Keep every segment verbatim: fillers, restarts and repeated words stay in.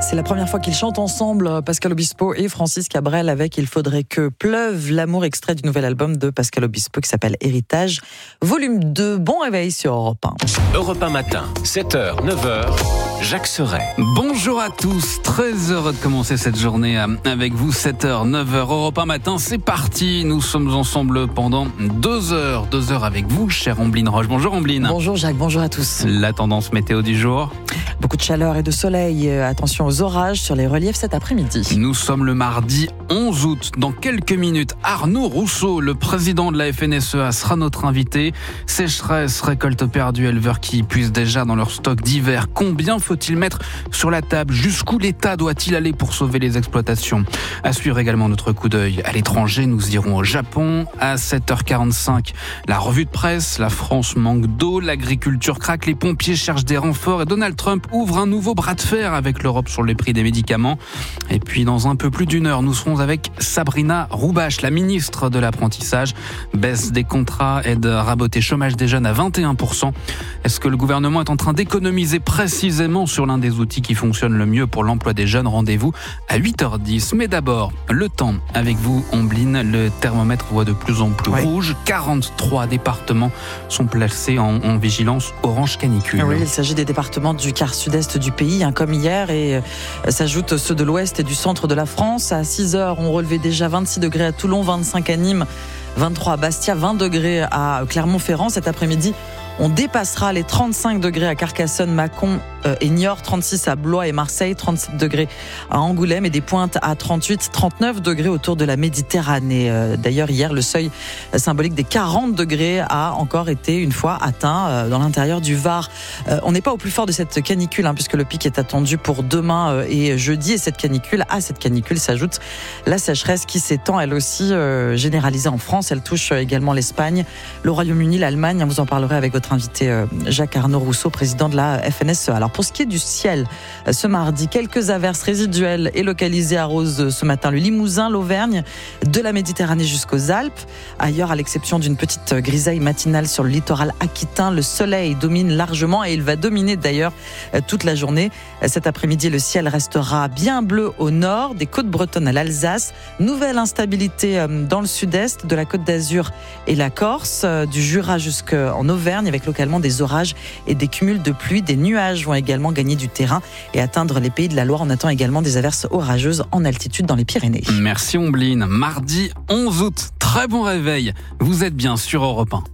C'est la première fois qu'ils chantent ensemble, Pascal Obispo et Francis Cabrel, avec Il faudrait que pleuve, l'amour, extrait du nouvel album de Pascal Obispo qui s'appelle Héritage, volume deux. Bon réveil sur Europe un. Europe un matin, sept heures, neuf heures, Jacques Serret. Bonjour à tous, très heureux de commencer cette journée avec vous, sept heures, neuf heures, Europe un matin, c'est parti. Nous sommes ensemble pendant deux heures, deux heures avec vous, chère Ombline Roche. Bonjour Ombline. Bonjour Jacques, bonjour à tous. La tendance météo du jour. Beaucoup de chaleur et de soleil. Attention aux orages sur les reliefs cet après-midi. Nous sommes le mardi onze août. Dans quelques minutes, Arnaud Rousseau, le président de la F N S E A, sera notre invité. Sécheresse, récolte perdue, éleveurs qui puisent déjà dans leur stock d'hiver. Combien faut-il mettre sur la table? Jusqu'où l'État doit-il aller pour sauver les exploitations? À suivre également notre coup d'œil à l'étranger. Nous irons au Japon. À sept heures quarante-cinq, la revue de presse. La France manque d'eau, l'agriculture craque, les pompiers cherchent des renforts et Donald Trump ouvre un nouveau bras de fer avec l'Europe sur les prix des médicaments. Et puis dans un peu plus d'une heure, nous serons avec Sabrina Roubache, la ministre de l'apprentissage. Baisse des contrats, aide rabotée, chômage des jeunes à vingt et un pour cent. Est-ce que le gouvernement est en train d'économiser précisément sur l'un des outils qui fonctionne le mieux pour l'emploi des jeunes? Rendez-vous à huit heures dix. Mais d'abord, le temps avec vous, Ombline. Le thermomètre voit de plus en plus oui. rouge. quarante-trois départements sont placés en, en vigilance orange canicule. Oui, il s'agit des départements du quart sud-est du pays, hein, comme hier, et euh, s'ajoutent ceux de l'ouest et du centre de la France. À six heures, on relevait déjà vingt-six degrés à Toulon, vingt-cinq à Nîmes, vingt-trois à Bastia, vingt degrés à Clermont-Ferrand. Cet après-midi, on dépassera les trente-cinq degrés à Carcassonne, Mâcon euh, et Niort, trente-six à Blois et Marseille, trente-sept degrés à Angoulême et des pointes à trente-huit, trente-neuf degrés autour de la Méditerranée. Euh, d'ailleurs, hier, le seuil symbolique des quarante degrés a encore été une fois atteint euh, dans l'intérieur du Var. Euh, on n'est pas au plus fort de cette canicule, hein, puisque le pic est attendu pour demain euh, et jeudi. Et cette canicule, à cette canicule s'ajoute la sécheresse qui s'étend elle aussi euh, généralisée en France. Elle touche également l'Espagne, le Royaume-Uni, l'Allemagne. Vous en parlerez avec votre invité Jacques Arnaud Rousseau, président de la F N S E A. Alors pour ce qui est du ciel, ce mardi, quelques averses résiduelles et localisées arrosent ce matin le Limousin, l'Auvergne, de la Méditerranée jusqu'aux Alpes. Ailleurs, à l'exception d'une petite grisaille matinale sur le littoral aquitain, le soleil domine largement et il va dominer d'ailleurs toute la journée. Cet après-midi, le ciel restera bien bleu au nord, des côtes bretonnes à l'Alsace. Nouvelle instabilité dans le sud-est, de la Côte d'Azur et la Corse, du Jura jusqu'en Auvergne, avec localement des orages et des cumuls de pluie. Des nuages vont également gagner du terrain et atteindre les pays de la Loire. On attend également des averses orageuses en altitude dans les Pyrénées. Merci Ombline. Mardi onze août, très bon réveil. Vous êtes bien sur Europe un.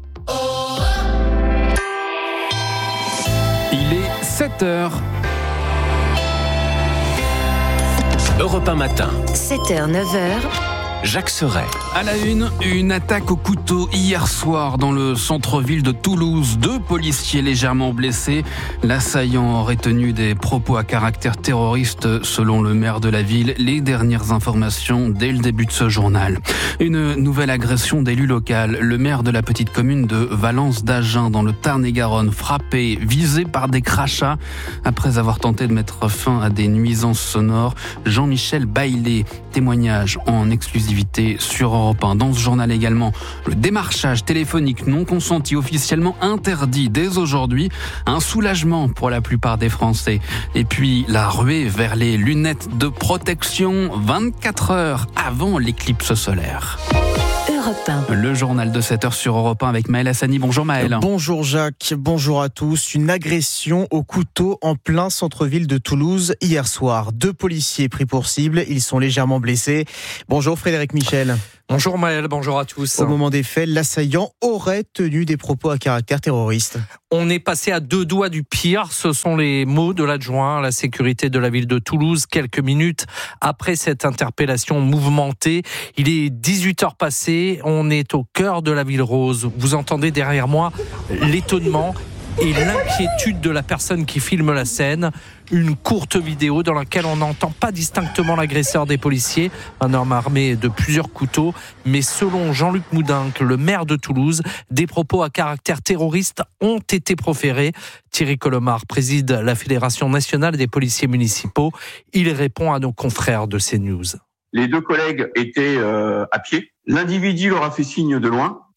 Il est sept heures. Europe un matin. sept heures, neuf heures. Jacques Serret. À la une, une attaque au couteau hier soir dans le centre-ville de Toulouse. Deux policiers légèrement blessés. L'assaillant aurait tenu des propos à caractère terroriste selon le maire de la ville. Les dernières informations dès le début de ce journal. Une nouvelle agression d'élu local. Le maire de la petite commune de Valence d'Agen dans le Tarn-et-Garonne, frappé, visé par des crachats après avoir tenté de mettre fin à des nuisances sonores. Jean-Michel Baillet, témoignage en exclusivité sur Europe un. Dans ce journal également, le démarchage téléphonique non consenti officiellement interdit dès aujourd'hui. Un soulagement pour la plupart des Français. Et puis la ruée vers les lunettes de protection vingt-quatre heures avant l'éclipse solaire. Le journal de sept heures sur Europe un avec Maël Hassani. Bonjour Maël. Bonjour Jacques, bonjour à tous. Une agression au couteau en plein centre-ville de Toulouse hier soir. Deux policiers pris pour cible, ils sont légèrement blessés. Bonjour Frédéric Michel. Bonjour Maël, bonjour à tous. Au moment des faits, l'assaillant aurait tenu des propos à caractère terroriste. On est passé à deux doigts du pire, ce sont les mots de l'adjoint à la sécurité de la ville de Toulouse, quelques minutes après cette interpellation mouvementée. Il est dix-huit heures passées, on est au cœur de la ville rose. Vous entendez derrière moi l'étonnement et l'inquiétude de la personne qui filme la scène. Une courte vidéo dans laquelle on n'entend pas distinctement l'agresseur des policiers, un homme armé de plusieurs couteaux, mais selon Jean-Luc Moudinque, le maire de Toulouse, des propos à caractère terroriste ont été proférés. Thierry Colomard préside la Fédération nationale des policiers municipaux. Il répond à nos confrères de CNews. Les deux collègues étaient euh, à pied. L'individu leur a fait signe de loin.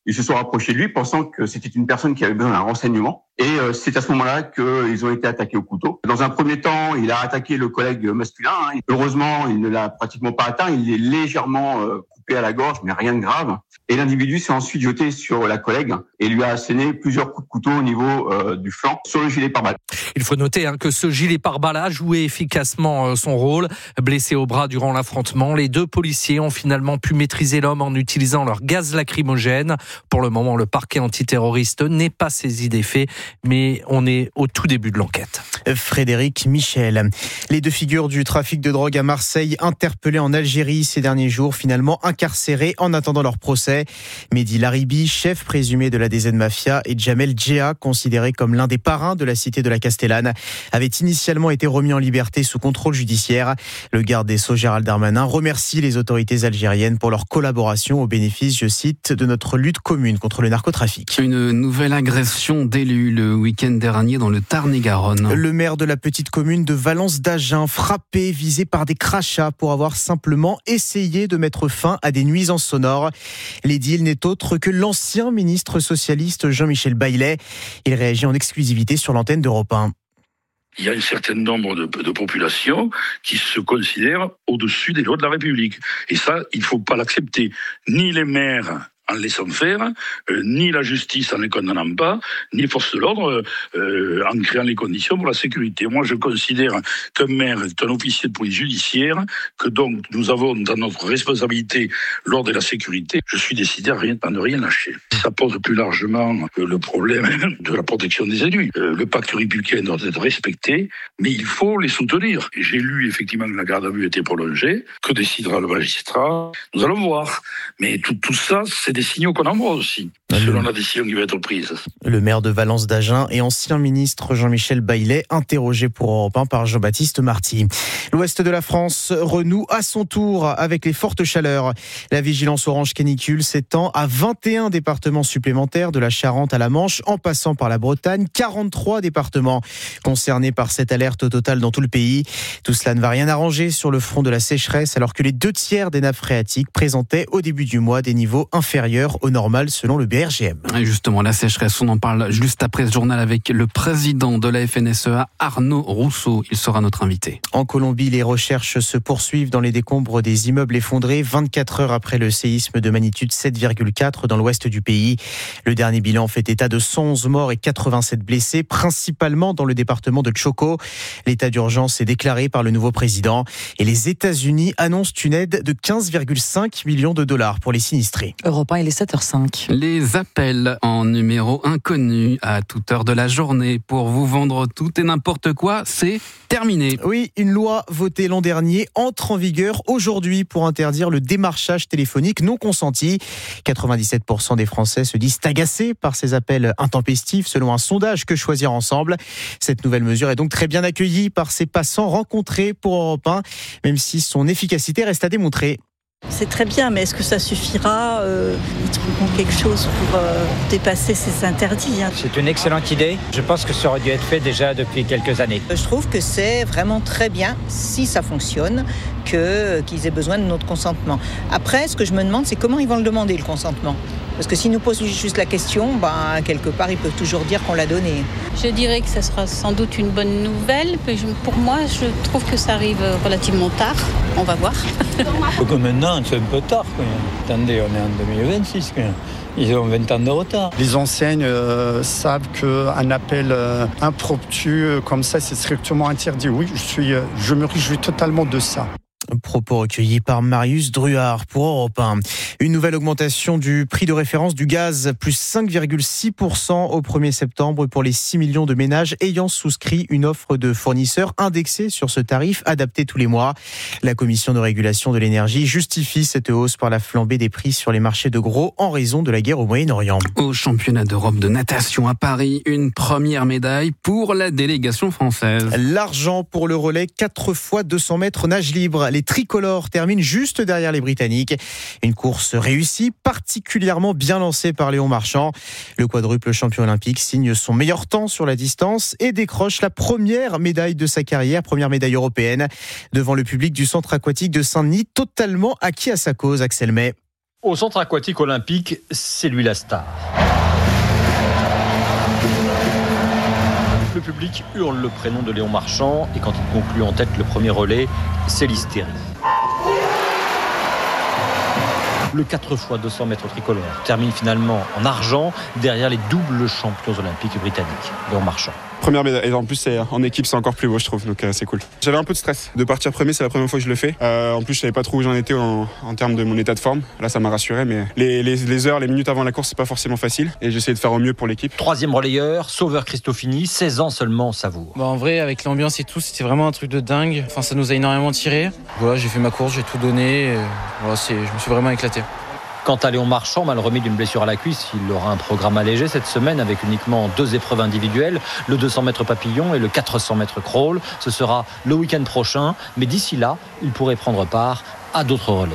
Ils se sont rapprochés de lui pensant que c'était une personne qui avait besoin d'un renseignement. Et euh, c'est à ce moment-là qu'ils ont été attaqués au couteau. Dans un premier temps, il a attaqué le collègue masculin. Hein. Heureusement, il ne l'a pratiquement pas atteint. Il est légèrement euh, coupé à la gorge, mais rien de grave. Et l'individu s'est ensuite jeté sur la collègue et lui a asséné plusieurs coups de couteau au niveau euh, du flanc sur le gilet pare-balles. Il faut noter hein, que ce gilet pare-balles a joué efficacement son rôle. Blessé au bras durant l'affrontement, les deux policiers ont finalement pu maîtriser l'homme en utilisant leur gaz lacrymogène. Pour le moment, le parquet antiterroriste n'est pas saisi des faits, mais on est au tout début de l'enquête. Frédéric Michel. Les deux figures du trafic de drogue à Marseille, interpellées en Algérie ces derniers jours, finalement incarcérées en attendant leur procès. Mehdi Laribi, chef présumé de la D Z Mafia, et Jamel Djea, considéré comme l'un des parrains de la cité de la Castellane, avaient initialement été remis en liberté sous contrôle judiciaire. Le garde des Sceaux Gérald Darmanin remercie les autorités algériennes pour leur collaboration au bénéfice, je cite, de notre lutte commune contre le narcotrafic. Une nouvelle agression d'élus le week-end dernier dans le Tarn-et-Garonne. Le maire de la petite commune de Valence d'Agen, frappé, visé par des crachats pour avoir simplement essayé de mettre fin à des nuisances sonores. L'édile n'est autre que l'ancien ministre socialiste Jean-Michel Baillet. Il réagit en exclusivité sur l'antenne d'Europe un. Il y a un certain nombre de, de populations qui se considèrent au-dessus des lois de la République. Et ça, il ne faut pas l'accepter. Ni les maires en laissant faire, euh, ni la justice en les condamnant pas, ni les forces de l'ordre euh, en créant les conditions pour la sécurité. Moi, je considère qu'un maire est un officier de police judiciaire, que donc nous avons dans notre responsabilité l'ordre et la sécurité. Je suis décidé à, rien, à ne rien lâcher. Ça pose plus largement euh, le problème de la protection des élus. Euh, le pacte républicain doit être respecté, mais il faut les soutenir. J'ai lu effectivement que la garde à vue était prolongée. Que décidera le magistrat? Nous allons voir. Mais tout, tout ça, c'est des signaux qu'on envoie aussi, selon la décision qui va être prise. Le maire de Valence d'Agen et ancien ministre Jean-Michel Baillet, interrogé pour Europe un par Jean-Baptiste Marty. L'ouest de la France renoue à son tour avec les fortes chaleurs. La vigilance orange canicule s'étend à vingt et un départements supplémentaires, de la Charente à la Manche, en passant par la Bretagne. quarante-trois départements concernés par cette alerte au total dans tout le pays. Tout cela ne va rien arranger sur le front de la sécheresse, alors que les deux tiers des nappes phréatiques présentaient au début du mois des niveaux inférieurs au normal selon le B R G M. Et justement, la sécheresse, on en parle juste après ce journal avec le président de la F N S E A, Arnaud Rousseau. Il sera notre invité. En Colombie, les recherches se poursuivent dans les décombres des immeubles effondrés vingt-quatre heures après le séisme de magnitude sept virgule quatre dans l'ouest du pays. Le dernier bilan fait état de cent onze morts et quatre-vingt-sept blessés, principalement dans le département de Choco. L'état d'urgence est déclaré par le nouveau président et les États-Unis annoncent une aide de quinze virgule cinq millions de dollars pour les sinistrés. Europe un, il est sept heures cinq. Les appels en numéro inconnu à toute heure de la journée pour vous vendre tout et n'importe quoi, c'est terminé. Oui, une loi votée l'an dernier entre en vigueur aujourd'hui pour interdire le démarchage téléphonique non consenti. quatre-vingt-dix-sept pour cent des Français se disent agacés par ces appels intempestifs selon un sondage Que Choisir Ensemble. Cette nouvelle mesure est donc très bien accueillie par ces passants rencontrés pour Europe un, même si son efficacité reste à démontrer. C'est très bien, mais est-ce que ça suffira euh, Ils trouveront quelque chose pour euh, dépasser ces interdits. Hein. C'est une excellente idée. Je pense que ça aurait dû être fait déjà depuis quelques années. Je trouve que c'est vraiment très bien, si ça fonctionne, que, qu'ils aient besoin de notre consentement. Après, ce que je me demande, c'est comment ils vont le demander, le consentement. Parce que s'ils nous posent juste la question, ben, quelque part, ils peuvent toujours dire qu'on l'a donné. Je dirais que ça sera sans doute une bonne nouvelle. Pour moi, je trouve que ça arrive relativement tard. On va voir. Comme maintenant, c'est un peu tard. Quoi. Attendez, on est en deux mille vingt-six. Quoi. Ils ont vingt ans de retard. Les enseignes euh, savent qu'un appel euh, impromptu euh, comme ça, c'est strictement interdit. Oui, je, suis, euh, je me réjouis totalement de ça. Propos recueillis par Marius Druard pour Europe un. Une nouvelle augmentation du prix de référence du gaz, plus cinq virgule six pour cent au premier septembre pour les six millions de ménages ayant souscrit une offre de fournisseurs indexée sur ce tarif adapté tous les mois. La Commission de régulation de l'énergie justifie cette hausse par la flambée des prix sur les marchés de gros en raison de la guerre au Moyen-Orient. Au championnat d'Europe de natation à Paris, une première médaille pour la délégation française. L'argent pour le relais quatre fois deux cents mètres nage libre. Les tricolores terminent juste derrière les Britanniques. Une course réussie, particulièrement bien lancée par Léon Marchand. Le quadruple champion olympique signe son meilleur temps sur la distance et décroche la première médaille de sa carrière, première médaille européenne, devant le public du centre aquatique de Saint-Denis, totalement acquis à sa cause, Axel May. Au centre aquatique olympique, c'est lui la star. Le public hurle le prénom de Léon Marchand et quand il conclut en tête le premier relais, c'est l'hystérie. Le quatre fois deux cents mètres tricolore termine finalement en argent derrière les doubles champions olympiques britanniques, Léon Marchand. Première médaille, et en plus c'est, en équipe c'est encore plus beau je trouve, donc euh, c'est cool. J'avais un peu de stress de partir premier, c'est la première fois que je le fais. Euh, en plus je savais pas trop où j'en étais en, en termes de mon état de forme, là ça m'a rassuré, mais les, les, les heures, les minutes avant la course c'est pas forcément facile et j'essayais de faire au mieux pour l'équipe. Troisième relayeur, Sauveur Christofini, seize ans seulement, Savour. Bah en vrai avec l'ambiance et tout c'était vraiment un truc de dingue, enfin ça nous a énormément tiré. Voilà, j'ai fait ma course, j'ai tout donné, et voilà, c'est, je me suis vraiment éclaté. Quant à Léon Marchand, mal remis d'une blessure à la cuisse, il aura un programme allégé cette semaine avec uniquement deux épreuves individuelles, le deux cents mètres papillon et le quatre cents mètres crawl. Ce sera le week-end prochain, mais d'ici là, il pourrait prendre part à d'autres relais.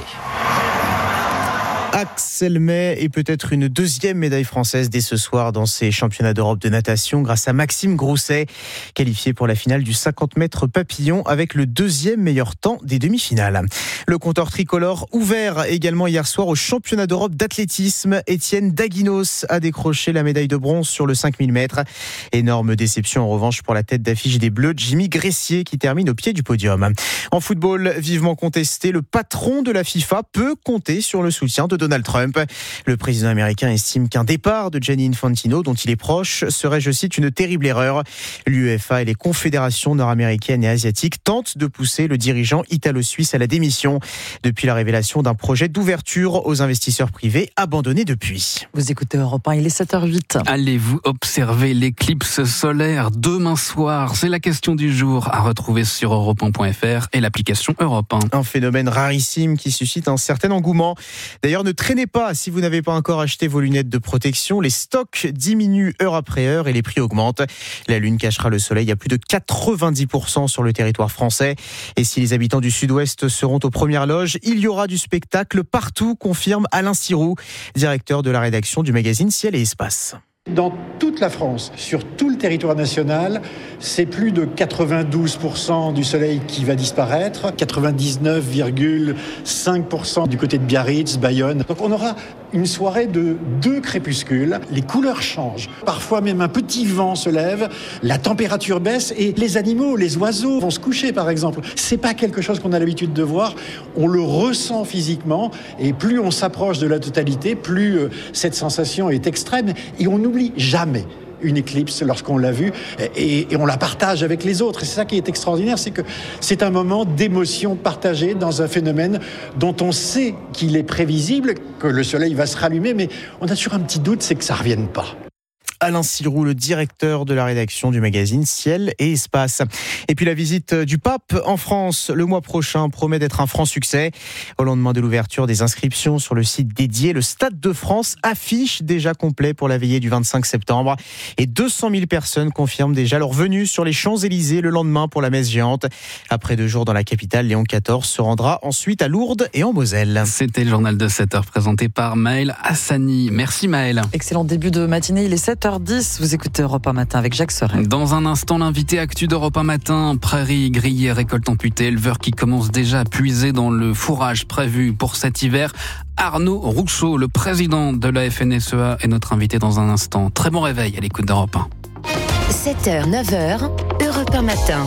Axel May et peut-être une deuxième médaille française dès ce soir dans ces championnats d'Europe de natation grâce à Maxime Grousset, qualifié pour la finale du cinquante mètres papillon avec le deuxième meilleur temps des demi-finales. Le compteur tricolore ouvert également hier soir au championnat d'Europe d'athlétisme. Étienne Daguinos a décroché la médaille de bronze sur le cinq mille mètres. Énorme déception en revanche pour la tête d'affiche des Bleus, Jimmy Gressier, qui termine au pied du podium. En football, vivement contesté, le patron de la FIFA peut compter sur le soutien de Donald Trump. Le président américain estime qu'un départ de Gianni Infantino, dont il est proche, serait, je cite, une terrible erreur. L'UEFA et les confédérations nord-américaines et asiatiques tentent de pousser le dirigeant italo-suisse à la démission depuis la révélation d'un projet d'ouverture aux investisseurs privés abandonné depuis. Vous écoutez Europe un, il est sept heures huit. Allez-vous observer l'éclipse solaire demain soir? C'est la question du jour à retrouver sur europe un point f r et l'application Europe un. Un phénomène rarissime qui suscite un certain engouement. D'ailleurs, ne traînez pas si vous n'avez pas encore acheté vos lunettes de protection. Les stocks diminuent heure après heure et les prix augmentent. La Lune cachera le soleil à plus de quatre-vingt-dix pour cent sur le territoire français. Et si les habitants du sud-ouest seront aux premières loges, il y aura du spectacle partout, confirme Alain Siroux, directeur de la rédaction du magazine Ciel et Espace. Dans toute la France, sur tout le territoire national, c'est plus de quatre-vingt-douze pour cent du soleil qui va disparaître, quatre-vingt-dix-neuf virgule cinq pour cent du côté de Biarritz, Bayonne. Donc on aura une soirée de deux crépuscules, les couleurs changent, parfois même un petit vent se lève, la température baisse et les animaux, les oiseaux vont se coucher par exemple. C'est pas quelque chose qu'on a l'habitude de voir, on le ressent physiquement et plus on s'approche de la totalité, plus cette sensation est extrême et on n'oublie jamais une éclipse lorsqu'on l'a vue et, et on la partage avec les autres. Et c'est ça qui est extraordinaire, c'est que c'est un moment d'émotion partagée dans un phénomène dont on sait qu'il est prévisible, que le soleil va se rallumer, mais on a toujours un petit doute, c'est que ça ne revienne pas. Alain Siroux, le directeur de la rédaction du magazine Ciel et Espace. Et puis la visite du pape en France le mois prochain promet d'être un franc succès. Au lendemain de l'ouverture des inscriptions sur le site dédié, le Stade de France affiche déjà complet pour la veillée du vingt-cinq septembre. Et deux cent mille personnes confirment déjà leur venue sur les Champs-Élysées le lendemain pour la messe géante. Après deux jours dans la capitale, Léon quatorze se rendra ensuite à Lourdes et en Moselle. C'était le journal de sept heures présenté par Maël Hassani. Merci Maël. Excellent début de matinée, il est sept heures dix. Vous écoutez Europe un Matin avec Jacques Serret. Dans un instant, l'invité actu d'Europe un Matin. Prairies grillées, récolte amputée, éleveurs qui commencent déjà à puiser dans le fourrage prévu pour cet hiver. Arnaud Rousseau, le président de la F N S E A, est notre invité dans un instant. Très bon réveil à l'écoute d'Europe un. sept heures, neuf heures, Europe un Matin.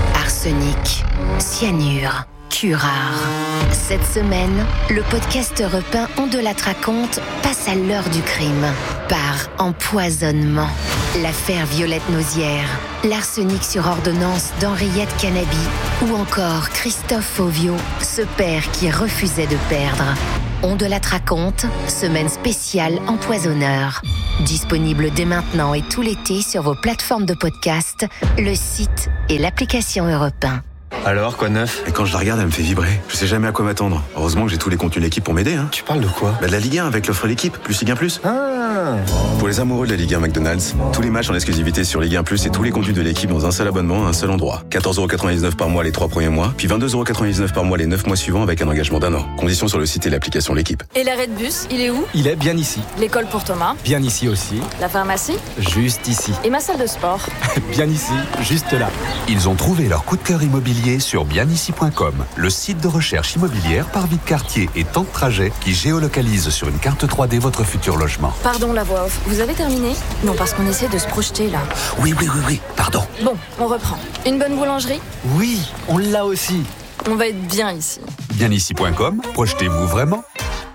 Arsenic, cyanure, curare. Cette semaine, le podcast Europe un On de la raconte passe à l'heure du crime. Par empoisonnement. L'affaire Violette Nausière. L'arsenic sur ordonnance d'Henriette Canabi. Ou encore Christophe Fauvio, ce père qui refusait de perdre. On de la raconte, semaine spéciale empoisonneur. Disponible dès maintenant et tout l'été sur vos plateformes de podcast, le site et l'application Europe un. Alors, quoi de neuf? Et quand je la regarde, elle me fait vibrer. Je sais jamais à quoi m'attendre. Heureusement que j'ai tous les contenus de l'équipe pour m'aider. Hein. Tu parles de quoi? Bah de la Ligue un avec l'offre l'équipe, plus Ligue un plus. Ah, un. Pour les amoureux de la Ligue un McDonald's, tous les matchs en exclusivité sur Ligue un plus et tous les contenus de l'équipe dans un seul abonnement à un seul endroit. quatorze euros quatre-vingt-dix-neuf par mois les trois premiers mois, puis vingt-deux euros quatre-vingt-dix-neuf par mois les neuf mois suivants avec un engagement d'un an. Conditions sur le site et l'application L'équipe. Et l'arrêt de bus, il est où? Il est bien ici. L'école pour Thomas? Bien ici aussi. La pharmacie? Juste ici. Et ma salle de sport? Bien ici, juste là. Ils ont trouvé leur coup de cœur immobilier sur bien ici point com, le site de recherche immobilière par vie de quartier et temps de trajet qui géolocalise sur une carte trois D votre futur logement. Pardon la voix off, vous avez terminé? Non, parce qu'on essaie de se projeter là. Oui, oui, oui, oui, pardon. Bon, on reprend. Une bonne boulangerie? Oui, on l'a aussi. On va être bien ici. bien ici point com, projetez-vous vraiment.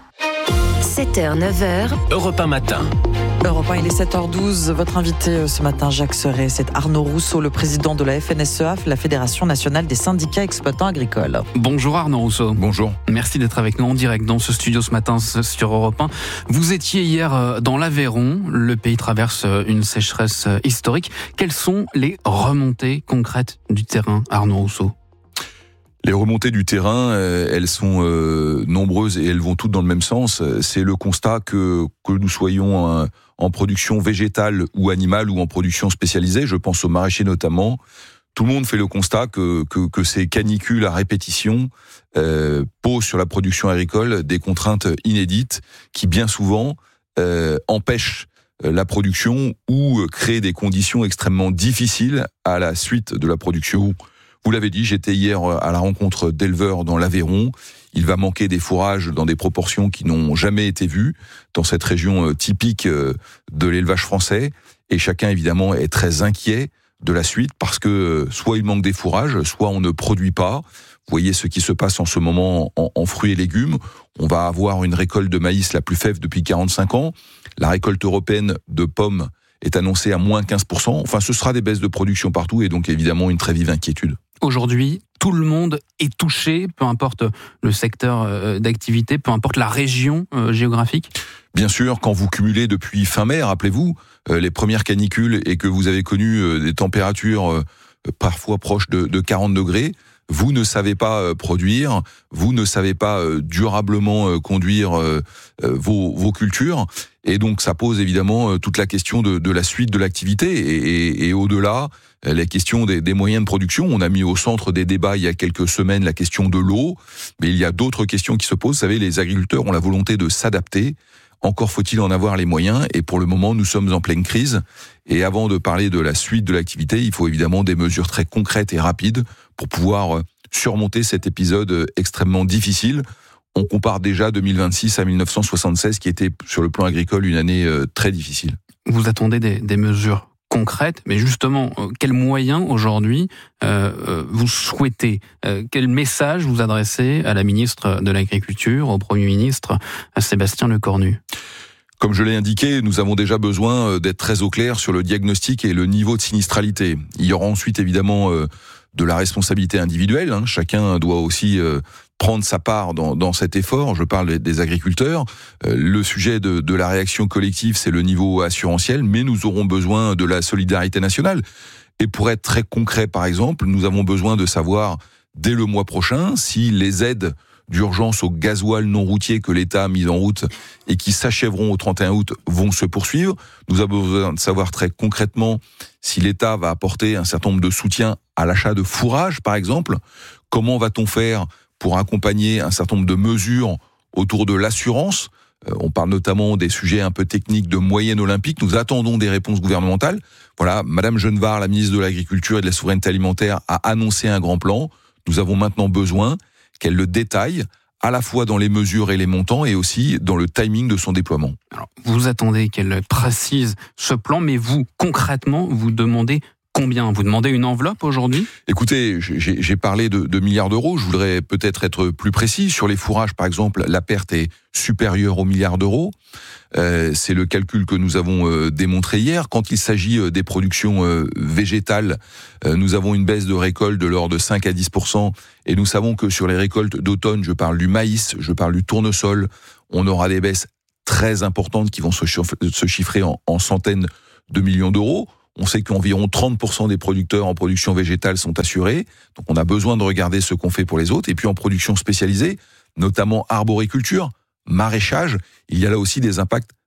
sept heures neuf heures. Europe un matin. Europe un, il est sept heures douze. Votre invité ce matin, Jacques Serret, c'est Arnaud Rousseau, le président de la F N S E A, la Fédération nationale des syndicats exploitants agricoles. Bonjour Arnaud Rousseau. Bonjour. Merci d'être avec nous en direct dans ce studio ce matin sur Europe un. Vous étiez hier dans l'Aveyron. Le pays traverse une sécheresse historique. Quelles sont les remontées concrètes du terrain, Arnaud Rousseau ? Les remontées du terrain, elles sont euh, nombreuses et elles vont toutes dans le même sens. C'est le constat que, que nous soyons un, en production végétale ou animale ou en production spécialisée, je pense aux maraîchers notamment, tout le monde fait le constat que, que, que ces canicules à répétition euh, posent sur la production agricole des contraintes inédites qui bien souvent euh, empêchent la production ou créent des conditions extrêmement difficiles à la suite de la production. Vous l'avez dit, j'étais hier à la rencontre d'éleveurs dans l'Aveyron. Il va manquer des fourrages dans des proportions qui n'ont jamais été vues dans cette région typique de l'élevage français. Et chacun, évidemment, est très inquiet de la suite parce que soit il manque des fourrages, soit on ne produit pas. Vous voyez ce qui se passe en ce moment en, en fruits et légumes. On va avoir une récolte de maïs la plus faible depuis quarante-cinq ans. La récolte européenne de pommes est annoncée à moins quinze pour cent. Enfin, ce sera des baisses de production partout et donc évidemment une très vive inquiétude. Aujourd'hui, tout le monde est touché, peu importe le secteur d'activité, peu importe la région géographique. Bien sûr, quand vous cumulez depuis fin mai, rappelez-vous, les premières canicules et que vous avez connu des températures parfois proches de, de quarante degrés, vous ne savez pas produire, vous ne savez pas durablement conduire vos, vos cultures. Et donc, ça pose évidemment toute la question de, de la suite de l'activité. Et, et, et au-delà, la question des, des moyens de production. On a mis au centre des débats il y a quelques semaines la question de l'eau. Mais il y a d'autres questions qui se posent. Vous savez, les agriculteurs ont la volonté de s'adapter. Encore faut-il en avoir les moyens. Et pour le moment, nous sommes en pleine crise. Et avant de parler de la suite de l'activité, il faut évidemment des mesures très concrètes et rapides pour pouvoir surmonter cet épisode extrêmement difficile. On compare déjà deux mille vingt-six à mille neuf cent soixante-seize, qui était sur le plan agricole une année très difficile. Vous attendez des, des mesures concrètes, mais justement, euh, quels moyens aujourd'hui euh, euh, vous souhaitez euh, Quel message vous adressez à la ministre de l'Agriculture, au Premier ministre, à Sébastien Lecornu ? Comme je l'ai indiqué, nous avons déjà besoin d'être très au clair sur le diagnostic et le niveau de sinistralité. Il y aura ensuite évidemment euh, de la responsabilité individuelle. Hein. Chacun doit aussi euh, prendre sa part dans, dans cet effort. Je parle des agriculteurs. Euh, le sujet de, de la réaction collective, c'est le niveau assurantiel, mais nous aurons besoin de la solidarité nationale. Et pour être très concret, par exemple, nous avons besoin de savoir dès le mois prochain si les aides d'urgence au gasoil non routier que l'État a mis en route et qui s'achèveront au trente et un août vont se poursuivre. Nous avons besoin de savoir très concrètement si l'État va apporter un certain nombre de soutiens à l'achat de fourrage, par exemple. Comment va-t-on faire pour accompagner un certain nombre de mesures autour de l'assurance ? On parle notamment des sujets un peu techniques de moyenne olympique. Nous attendons des réponses gouvernementales. Voilà, Madame Genevard, la ministre de l'Agriculture et de la Souveraineté alimentaire, a annoncé un grand plan. Nous avons maintenant besoin qu'elle le détaille, à la fois dans les mesures et les montants, et aussi dans le timing de son déploiement. Alors, vous attendez qu'elle précise ce plan, mais vous, concrètement, vous demandez combien ? Vous demandez une enveloppe aujourd'hui ? Écoutez, j'ai, j'ai parlé de, de milliards d'euros, je voudrais peut-être être plus précis. Sur les fourrages, par exemple, la perte est supérieure aux milliards d'euros. Euh, c'est le calcul que nous avons euh, démontré hier. Quand il s'agit euh, des productions euh, végétales, euh, nous avons une baisse de récolte de l'ordre de cinq à dix pour cent. Et nous savons que sur les récoltes d'automne, je parle du maïs, je parle du tournesol, on aura des baisses très importantes qui vont se, se chiffrer en, en centaines de millions d'euros. On sait qu'environ trente pour cent des producteurs en production végétale sont assurés. Donc on a besoin de regarder ce qu'on fait pour les autres. Et puis en production spécialisée, notamment arboriculture, maraîchage, il y a là aussi des impacts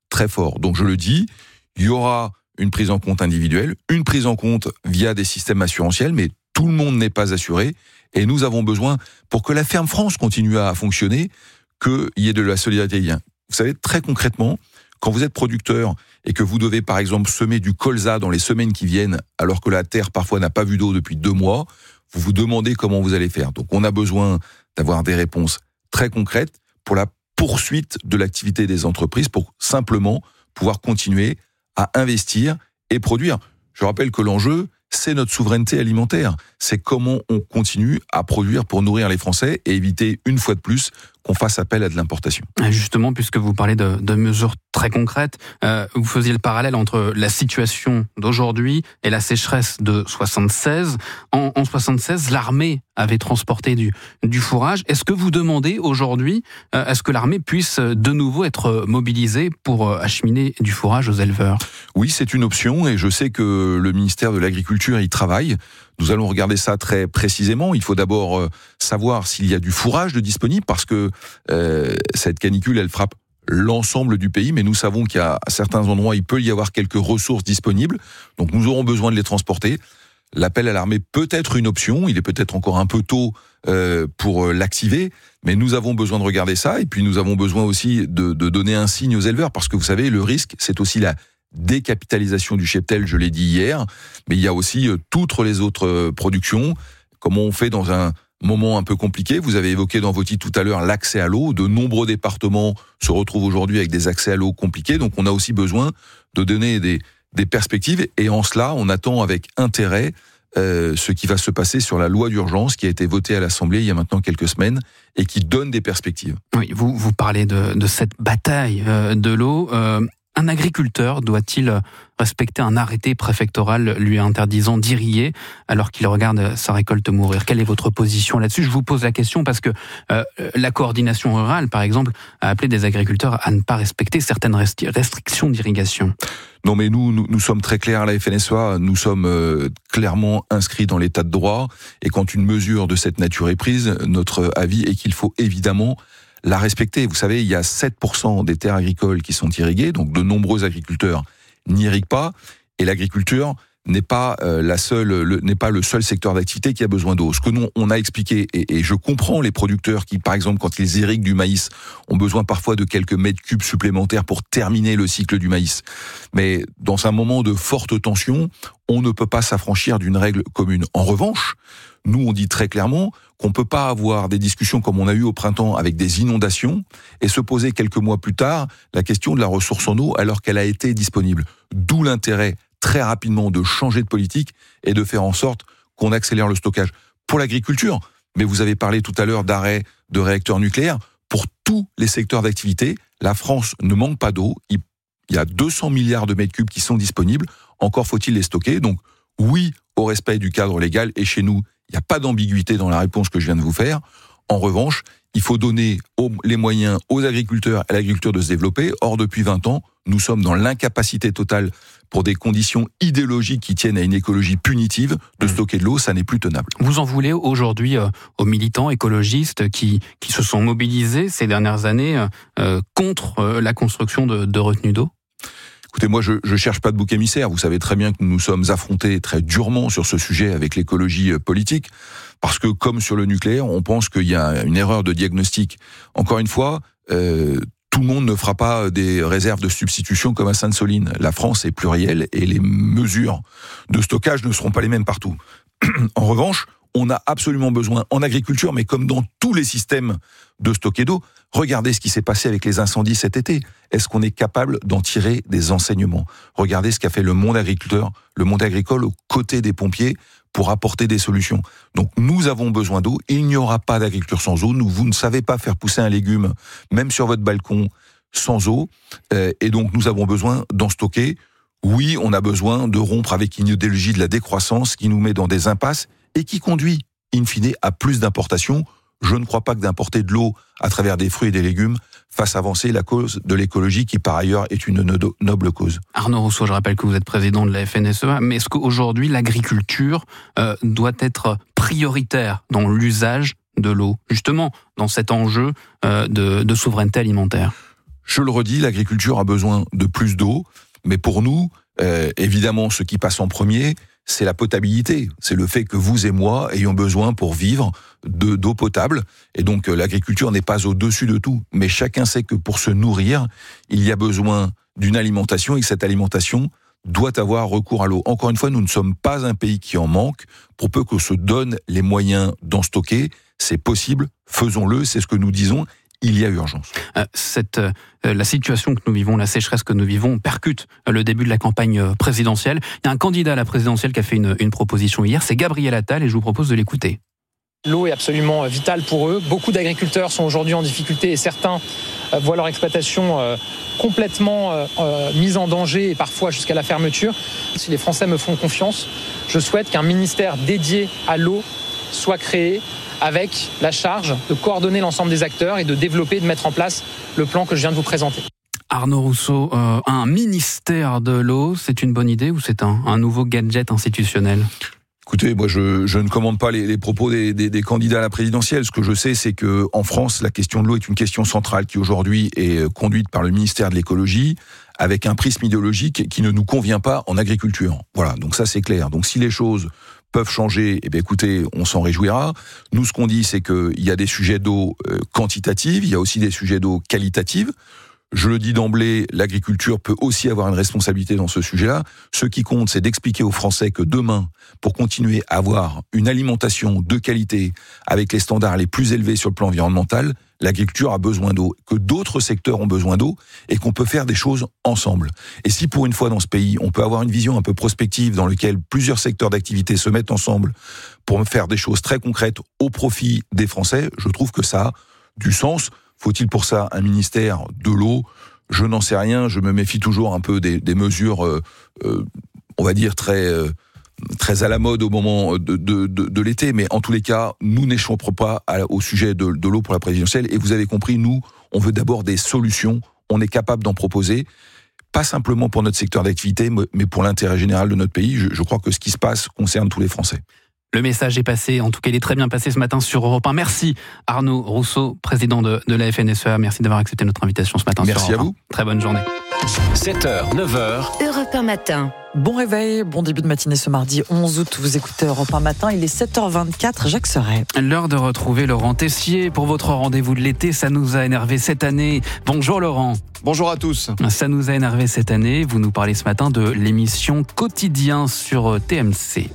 très fort. Donc je le dis, il y aura une prise en compte individuelle, une prise en compte via des systèmes assurantiels, mais tout le monde n'est pas assuré. Et nous avons besoin, pour que la ferme France continue à fonctionner, qu'il y ait de la solidarité. Vous savez, très concrètement, quand vous êtes producteur et que vous devez, par exemple, semer du colza dans les semaines qui viennent, alors que la terre, parfois, n'a pas vu d'eau depuis deux mois, vous vous demandez comment vous allez faire. Donc, on a besoin d'avoir des réponses très concrètes pour la poursuite de l'activité des entreprises, pour simplement pouvoir continuer à investir et produire. Je rappelle que l'enjeu, c'est notre souveraineté alimentaire. C'est comment on continue à produire pour nourrir les Français et éviter, une fois de plus, qu'on fasse appel à de l'importation. Justement, puisque vous parlez de, de mesures très concrètes, euh, vous faisiez le parallèle entre la situation d'aujourd'hui et la sécheresse de soixante-seize. En, en soixante-seize, l'armée avait transporté du, du fourrage. Est-ce que vous demandez aujourd'hui, euh, est-ce que l'armée puisse de nouveau être mobilisée pour acheminer du fourrage aux éleveurs ? Oui, c'est une option et je sais que le ministère de l'Agriculture y travaille. Nous allons regarder ça très précisément. Il faut d'abord euh, savoir s'il y a du fourrage de disponible parce que euh, cette canicule, elle frappe l'ensemble du pays, mais nous savons qu'il y a à certains endroits, il peut y avoir quelques ressources disponibles. Donc nous aurons besoin de les transporter. L'appel à l'armée peut être une option. Il est peut-être encore un peu tôt euh, pour l'activer, mais nous avons besoin de regarder ça. Et puis nous avons besoin aussi de, de donner un signe aux éleveurs parce que vous savez, le risque, c'est aussi la décapitalisation du cheptel, je l'ai dit hier, mais il y a aussi euh, toutes les autres euh, productions. Comment on fait dans un moment un peu compliqué ? Vous avez évoqué dans vos titres tout à l'heure l'accès à l'eau. De nombreux départements se retrouvent aujourd'hui avec des accès à l'eau compliqués, donc on a aussi besoin de donner des, des perspectives, et en cela, on attend avec intérêt euh, ce qui va se passer sur la loi d'urgence qui a été votée à l'Assemblée il y a maintenant quelques semaines et qui donne des perspectives. Oui, vous, vous parlez de, de cette bataille euh, de l'eau. Euh... Un agriculteur doit-il respecter un arrêté préfectoral lui interdisant d'irriguer alors qu'il regarde sa récolte mourir ? Quelle est votre position là-dessus ? Je vous pose la question parce que euh, la coordination rurale, par exemple, a appelé des agriculteurs à ne pas respecter certaines restrictions d'irrigation. Non, mais nous, nous, nous sommes très clairs à la F N S E A, nous sommes euh, clairement inscrits dans l'état de droit, et quand une mesure de cette nature est prise, notre avis est qu'il faut évidemment la respecter. Vous savez, il y a sept pour cent des terres agricoles qui sont irriguées, donc de nombreux agriculteurs n'irriguent pas, et l'agriculture n'est pas euh, la seule, le, n'est pas le seul secteur d'activité qui a besoin d'eau. Ce que nous on a expliqué, et, et je comprends les producteurs qui, par exemple, quand ils irriguent du maïs, ont besoin parfois de quelques mètres cubes supplémentaires pour terminer le cycle du maïs. Mais dans un moment de forte tension, on ne peut pas s'affranchir d'une règle commune. En revanche, nous on dit très clairement qu'on ne peut pas avoir des discussions comme on a eu au printemps avec des inondations et se poser quelques mois plus tard la question de la ressource en eau alors qu'elle a été disponible. D'où l'intérêt très rapidement de changer de politique et de faire en sorte qu'on accélère le stockage. Pour l'agriculture, mais vous avez parlé tout à l'heure d'arrêt de réacteurs nucléaires, pour tous les secteurs d'activité, la France ne manque pas d'eau, il y a deux cents milliards de mètres cubes qui sont disponibles, encore faut-il les stocker. Donc oui au respect du cadre légal, et chez nous, il n'y a pas d'ambiguïté dans la réponse que je viens de vous faire. En revanche, il faut donner les moyens aux agriculteurs et à l'agriculture de se développer. Or, depuis vingt ans, nous sommes dans l'incapacité totale, pour des conditions idéologiques qui tiennent à une écologie punitive, de stocker de l'eau. Ça n'est plus tenable. Vous en voulez aujourd'hui euh, aux militants écologistes qui, qui se sont mobilisés ces dernières années euh, contre euh, la construction de, de retenues d'eau ? Écoutez, moi, je ne cherche pas de bouc émissaire. Vous savez très bien que nous nous sommes affrontés très durement sur ce sujet avec l'écologie politique, parce que, comme sur le nucléaire, on pense qu'il y a une erreur de diagnostic. Encore une fois, euh, tout le monde ne fera pas des réserves de substitution comme à Sainte-Soline. La France est plurielle et les mesures de stockage ne seront pas les mêmes partout. En revanche, on a absolument besoin, en agriculture, mais comme dans tous les systèmes de stocker d'eau, regardez ce qui s'est passé avec les incendies cet été. Est-ce qu'on est capable d'en tirer des enseignements ? Regardez ce qu'a fait le monde agriculteur, le monde agricole aux côtés des pompiers pour apporter des solutions. Donc nous avons besoin d'eau. Il n'y aura pas d'agriculture sans eau. Nous, vous ne savez pas faire pousser un légume, même sur votre balcon, sans eau. Euh, et donc nous avons besoin d'en stocker. Oui, on a besoin de rompre avec une idéologie de la décroissance qui nous met dans des impasses et qui conduit, in fine, à plus d'importations. Je ne crois pas que d'importer de l'eau à travers des fruits et des légumes fasse avancer la cause de l'écologie qui, par ailleurs, est une no- noble cause. Arnaud Rousseau, je rappelle que vous êtes président de la F N S E A, mais est-ce qu'aujourd'hui, l'agriculture euh, doit être prioritaire dans l'usage de l'eau, justement, dans cet enjeu euh, de, de souveraineté alimentaire ? Je le redis, l'agriculture a besoin de plus d'eau, mais pour nous, euh, évidemment, ce qui passe en premier, c'est la potabilité. C'est le fait que vous et moi ayons besoin pour vivre de, d'eau potable. Et donc, euh, l'agriculture n'est pas au-dessus de tout. Mais chacun sait que pour se nourrir, il y a besoin d'une alimentation et que cette alimentation doit avoir recours à l'eau. Encore une fois, nous ne sommes pas un pays qui en manque. Pour peu qu'on se donne les moyens d'en stocker, c'est possible, faisons-le, c'est ce que nous disons. Il y a urgence. Euh, cette, euh, la situation que nous vivons, la sécheresse que nous vivons, percute le début de la campagne présidentielle. Il y a un candidat à la présidentielle qui a fait une, une proposition hier, c'est Gabriel Attal, et je vous propose de l'écouter. L'eau est absolument vitale pour eux. Beaucoup d'agriculteurs sont aujourd'hui en difficulté et certains voient leur exploitation complètement mise en danger et parfois jusqu'à la fermeture. Si les Français me font confiance, je souhaite qu'un ministère dédié à l'eau soit créé avec la charge de coordonner l'ensemble des acteurs et de développer, de mettre en place le plan que je viens de vous présenter. Arnaud Rousseau, euh, un ministère de l'eau, c'est une bonne idée ou c'est un, un nouveau gadget institutionnel ? Écoutez, moi je, je ne commande pas les, les propos des, des, des candidats à la présidentielle. Ce que je sais, c'est que en France, la question de l'eau est une question centrale qui aujourd'hui est conduite par le ministère de l'écologie avec un prisme idéologique qui ne nous convient pas en agriculture. Voilà, donc ça c'est clair. Donc si les choses peuvent changer, eh bien écoutez, on s'en réjouira. Nous, ce qu'on dit, c'est qu'il y a des sujets d'eau euh, quantitatifs, il y a aussi des sujets d'eau qualitatifs. Je le dis d'emblée, l'agriculture peut aussi avoir une responsabilité dans ce sujet-là. Ce qui compte, c'est d'expliquer aux Français que demain, pour continuer à avoir une alimentation de qualité avec les standards les plus élevés sur le plan environnemental, l'agriculture a besoin d'eau, que d'autres secteurs ont besoin d'eau et qu'on peut faire des choses ensemble. Et si pour une fois dans ce pays, on peut avoir une vision un peu prospective dans laquelle plusieurs secteurs d'activité se mettent ensemble pour faire des choses très concrètes au profit des Français, je trouve que ça a du sens. Faut-il pour ça un ministère de l'eau ? Je n'en sais rien, je me méfie toujours un peu des, des mesures, euh, euh, on va dire, très... Euh, très à la mode au moment de, de, de, de l'été, mais en tous les cas, nous n'échapperons pas à, au sujet de, de l'eau pour la présidentielle, et vous avez compris, nous, on veut d'abord des solutions, on est capable d'en proposer, pas simplement pour notre secteur d'activité, mais pour l'intérêt général de notre pays. Je, je crois que ce qui se passe concerne tous les Français. Le message est passé, en tout cas il est très bien passé ce matin sur Europe un. Merci Arnaud Rousseau, président de, de la F N S E A, merci d'avoir accepté notre invitation ce matin. Merci sur Europe à vous. un. Très bonne journée. sept heures, neuf heures. Europe un matin. Bon réveil, bon début de matinée ce mardi onze août. Vous écoutez Europe un matin, il est sept heures vingt-quatre, Jacques Serret. L'heure de retrouver Laurent Tessier pour votre rendez-vous de l'été. Ça nous a énervé cette année. Bonjour Laurent. Bonjour à tous. Ça nous a énervé cette année. Vous nous parlez ce matin de l'émission Quotidien sur T M C.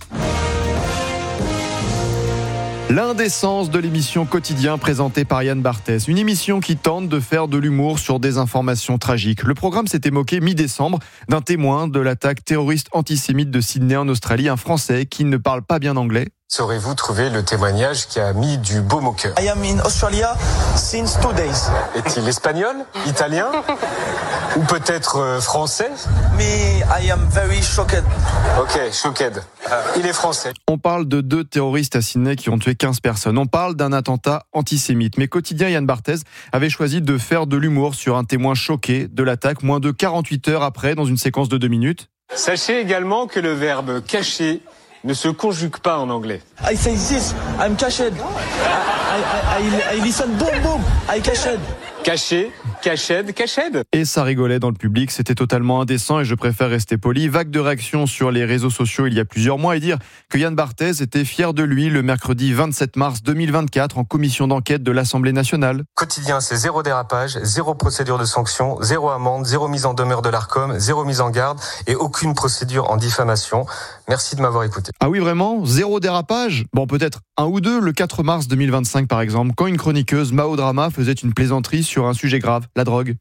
L'indécence de l'émission Quotidien présentée par Yann Barthès. Une émission qui tente de faire de l'humour sur des informations tragiques. Le programme s'était moqué mi-décembre d'un témoin de l'attaque terroriste antisémite de Sydney en Australie, un Français qui ne parle pas bien anglais. Saurez-vous trouver le témoignage qui a mis du baume au cœur? I am in Australia since two days. Est-il espagnol, italien ou peut-être euh, français? Me, I am very shocked. Ok, shocked. Il est français. On parle de deux terroristes à Sydney qui ont tué quinze personnes. On parle d'un attentat antisémite. Mais Quotidien Yann Barthès avait choisi de faire de l'humour sur un témoin choqué de l'attaque moins de quarante-huit heures après dans une séquence de deux minutes. Sachez également que le verbe cacher ne se conjugue pas en anglais. I say this, I'm cashed. I, I, I, I listen, boom, boom, I cashed. Caché, cached, cached. Et ça rigolait dans le public, c'était totalement indécent et je préfère rester poli. Vague de réactions sur les réseaux sociaux il y a plusieurs mois et dire que Yann Barthès était fier de lui le mercredi vingt-sept mars deux mille vingt-quatre en commission d'enquête de l'Assemblée nationale. Quotidien, c'est zéro dérapage, zéro procédure de sanction, zéro amende, zéro mise en demeure de l'Arcom, zéro mise en garde et aucune procédure en diffamation. Merci de m'avoir écouté. Ah oui, vraiment? Zéro dérapage? Bon, peut-être un ou deux, le quatre mars deux mille vingt-cinq par exemple, quand une chroniqueuse, Mao Drama, faisait une plaisanterie sur un sujet grave, la drogue.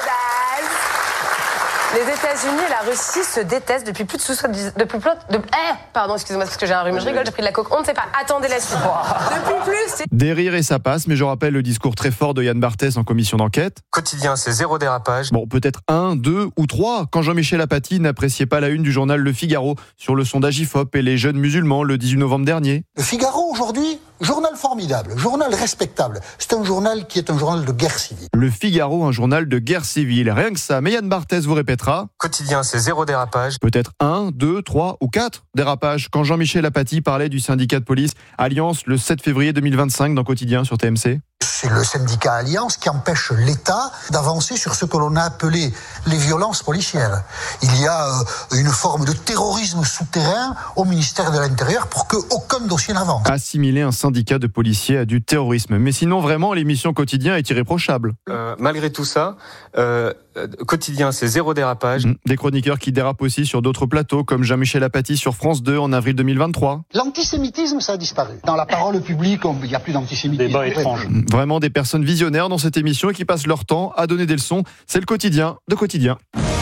Les États-Unis et la Russie se détestent depuis plus de soixante-dix... Depuis plus de... Eh, pardon, excusez-moi, parce que j'ai un rhume. Je rigole, j'ai pris de la coke. On ne sait pas. Attendez la suite. Depuis plus... C'est... Des rires et ça passe, mais je rappelle le discours très fort de Yann Barthès en commission d'enquête. Quotidien, c'est zéro dérapage. Bon, peut-être un, deux ou trois, quand Jean-Michel Apathy n'appréciait pas la une du journal Le Figaro sur le sondage I F O P et les jeunes musulmans le dix-huit novembre dernier. Le Figaro, aujourd'hui, journal formidable, journal respectable. C'est un journal qui est un journal de guerre civile. Le Figaro, un journal de guerre civile. Rien que ça, mais Yann Barthès vous répétera. Quotidien, c'est zéro dérapage. Peut-être un, deux, trois ou quatre dérapages quand Jean-Michel Apathy parlait du syndicat de police Alliance le sept février deux mille vingt-cinq dans Quotidien sur T M C. C'est le syndicat Alliance qui empêche l'État d'avancer sur ce que l'on a appelé les violences policières. Il y a euh, une forme de terrorisme souterrain au ministère de l'Intérieur pour qu'aucun dossier n'avance. Assimiler un syndicat de policiers à du terrorisme. Mais sinon, vraiment, l'émission Quotidien est irréprochable. Euh, malgré tout ça, euh, Quotidien, c'est zéro dérapage. Des chroniqueurs qui dérapent aussi sur d'autres plateaux, comme Jean-Michel Apathy sur France deux en avril deux mille vingt-trois. L'antisémitisme, ça a disparu. Dans la parole publique, il n'y a plus d'antisémitisme. Débat étrange. Vraiment des personnes visionnaires dans cette émission et qui passent leur temps à donner des leçons. C'est le quotidien de Quotidien.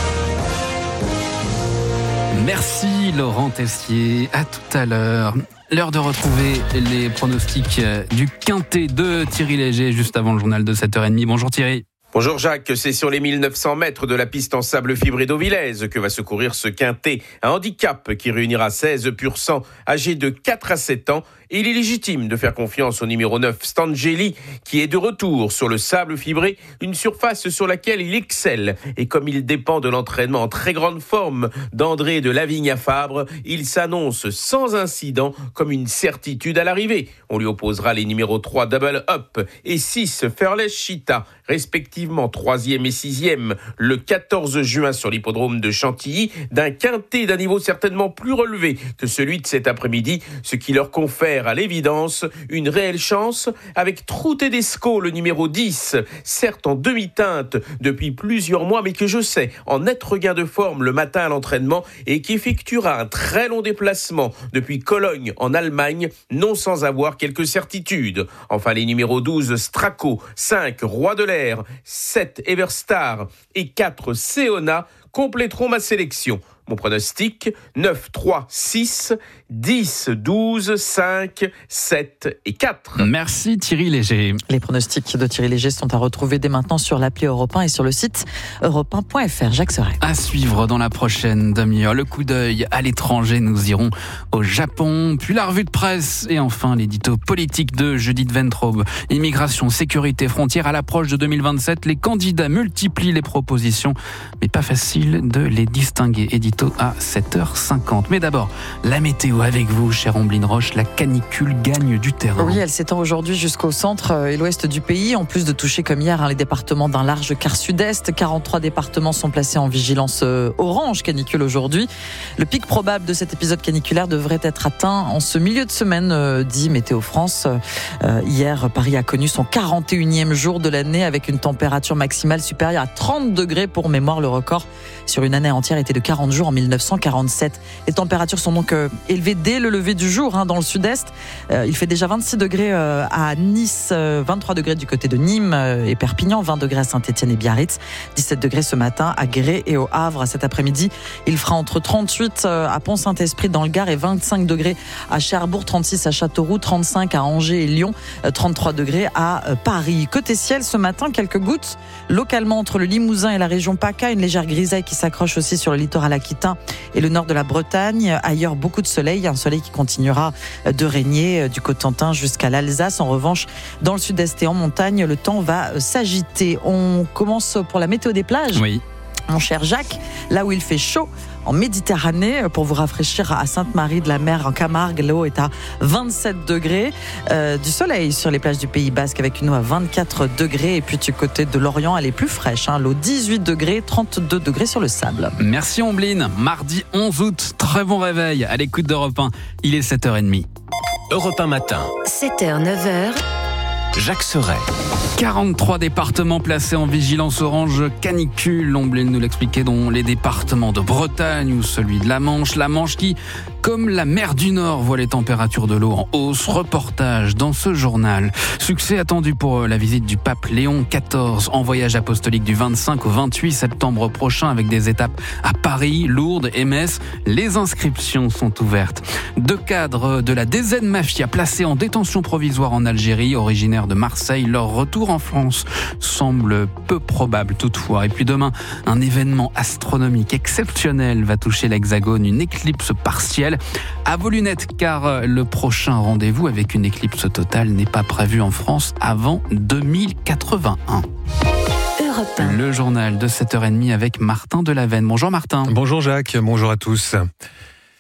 Merci Laurent Tessier, à tout à l'heure. L'heure de retrouver les pronostics du quintet de Thierry Léger juste avant le journal de sept heures trente. Bonjour Thierry. Bonjour Jacques, c'est sur les mille neuf cents mètres de la piste en sable fibré d'Auvillaise que va se courir ce quintet. Un handicap qui réunira seize pur sang âgés de quatre à sept ans. Et il est légitime de faire confiance au numéro neuf, Stangeli, qui est de retour sur le sable fibré, une surface sur laquelle il excelle. Et comme il dépend de l'entraînement en très grande forme d'André de Lavigne à Fabre, il s'annonce sans incident comme une certitude à l'arrivée. On lui opposera les numéros trois, Double Up, et six, Fearless Cheetah, respectivement troisième et sixième, le quatorze juin sur l'hippodrome de Chantilly, d'un quintet d'un niveau certainement plus relevé que celui de cet après-midi, ce qui leur confère à l'évidence une réelle chance avec Trou Tedesco, le numéro dix, certes en demi-teinte depuis plusieurs mois, mais que je sais en net regain de forme le matin à l'entraînement et qui effectuera un très long déplacement depuis Cologne en Allemagne, non sans avoir quelques certitudes. Enfin les numéros douze, Straco, cinq, Roi de l'air, sept, Everstar et quatre, Seona compléteront ma sélection. Mon pronostic, neuf, trois, six, dix, douze, cinq, sept et quatre. Merci Thierry Léger. Les pronostics de Thierry Léger sont à retrouver dès maintenant sur l'appli Europe un et sur le site europe un point f r. Jacques Serret. À suivre dans la prochaine demi-heure, le coup d'œil à l'étranger. Nous irons au Japon, puis la revue de presse et enfin l'édito politique de Judith Ventraube. Immigration, sécurité, frontières à l'approche de deux mille vingt-sept. Les candidats multiplient les propositions, mais pas facile de les distinguer. Édito à sept heures cinquante. Mais d'abord, la météo avec vous, chère Omblin Roche. La canicule gagne du terrain. Oui, elle s'étend aujourd'hui jusqu'au centre et l'ouest du pays. En plus de toucher comme hier hein, les départements d'un large quart sud-est, quarante-trois départements sont placés en vigilance orange canicule aujourd'hui. Le pic probable de cet épisode caniculaire devrait être atteint en ce milieu de semaine, euh, dit Météo France. Euh, hier, Paris a connu son quarante et unième jour de l'année avec une température maximale supérieure à trente degrés. Pour mémoire, le record sur une année entière était de quarante jours en mille neuf cent quarante-sept. Les températures sont donc euh, élevées dès le lever du jour hein, dans le sud-est. Euh, il fait déjà vingt-six degrés euh, à Nice, euh, vingt-trois degrés du côté de Nîmes euh, et Perpignan, vingt degrés à Saint-Étienne et Biarritz, dix-sept degrés ce matin à Gré et au Havre. Cet après-midi, il fera entre trente-huit euh, à Pont-Saint-Esprit dans le Gard et vingt-cinq degrés à Cherbourg, trente-six à Châteauroux, trente-cinq à Angers et Lyon, euh, trente-trois degrés à euh, Paris. Côté ciel, ce matin, quelques gouttes localement entre le Limousin et la région PACA, une légère grisaille qui s'accroche aussi sur le littoral aquitain et le nord de la Bretagne. Ailleurs, beaucoup de soleil, un soleil qui continuera de régner du Cotentin jusqu'à l'Alsace. En revanche, dans le sud-est et en montagne, le temps va s'agiter. On commence pour la météo des plages. Oui. Mon cher Jacques, là où il fait chaud, en Méditerranée, pour vous rafraîchir à Sainte-Marie-de-la-Mer en Camargue, l'eau est à vingt-sept degrés. Euh, du soleil sur les plages du Pays Basque avec une eau à vingt-quatre degrés. Et puis du côté de l'Orient, elle est plus fraîche. Hein, l'eau dix-huit degrés, trente-deux degrés sur le sable. Merci Omblin. Mardi onze août, très bon réveil à l'écoute d'Europe un. Il est sept heures trente. Europe un matin. sept heures, neuf heures. Jacques Serret. quarante-trois départements placés en vigilance orange canicule. Omblin nous l'expliquait, dont les départements de Bretagne ou celui de la Manche. La Manche qui, comme la mer du Nord, voit les températures de l'eau en hausse. Reportage dans ce journal. Succès attendu pour la visite du pape Léon quatorze en voyage apostolique du vingt-cinq au vingt-huit septembre prochain avec des étapes à Paris, Lourdes et Metz. Les inscriptions sont ouvertes. Deux cadres de la D Z Mafia placés en détention provisoire en Algérie, originaires de Marseille, leur retour en France semble peu probable toutefois. Et puis demain, un événement astronomique exceptionnel va toucher l'Hexagone, une éclipse partielle à vos lunettes, car le prochain rendez-vous avec une éclipse totale n'est pas prévu en France avant deux mille quatre-vingt-un. Le journal de sept heures trente avec Martin Delavenne. Bonjour Martin. Bonjour Jacques, bonjour à tous.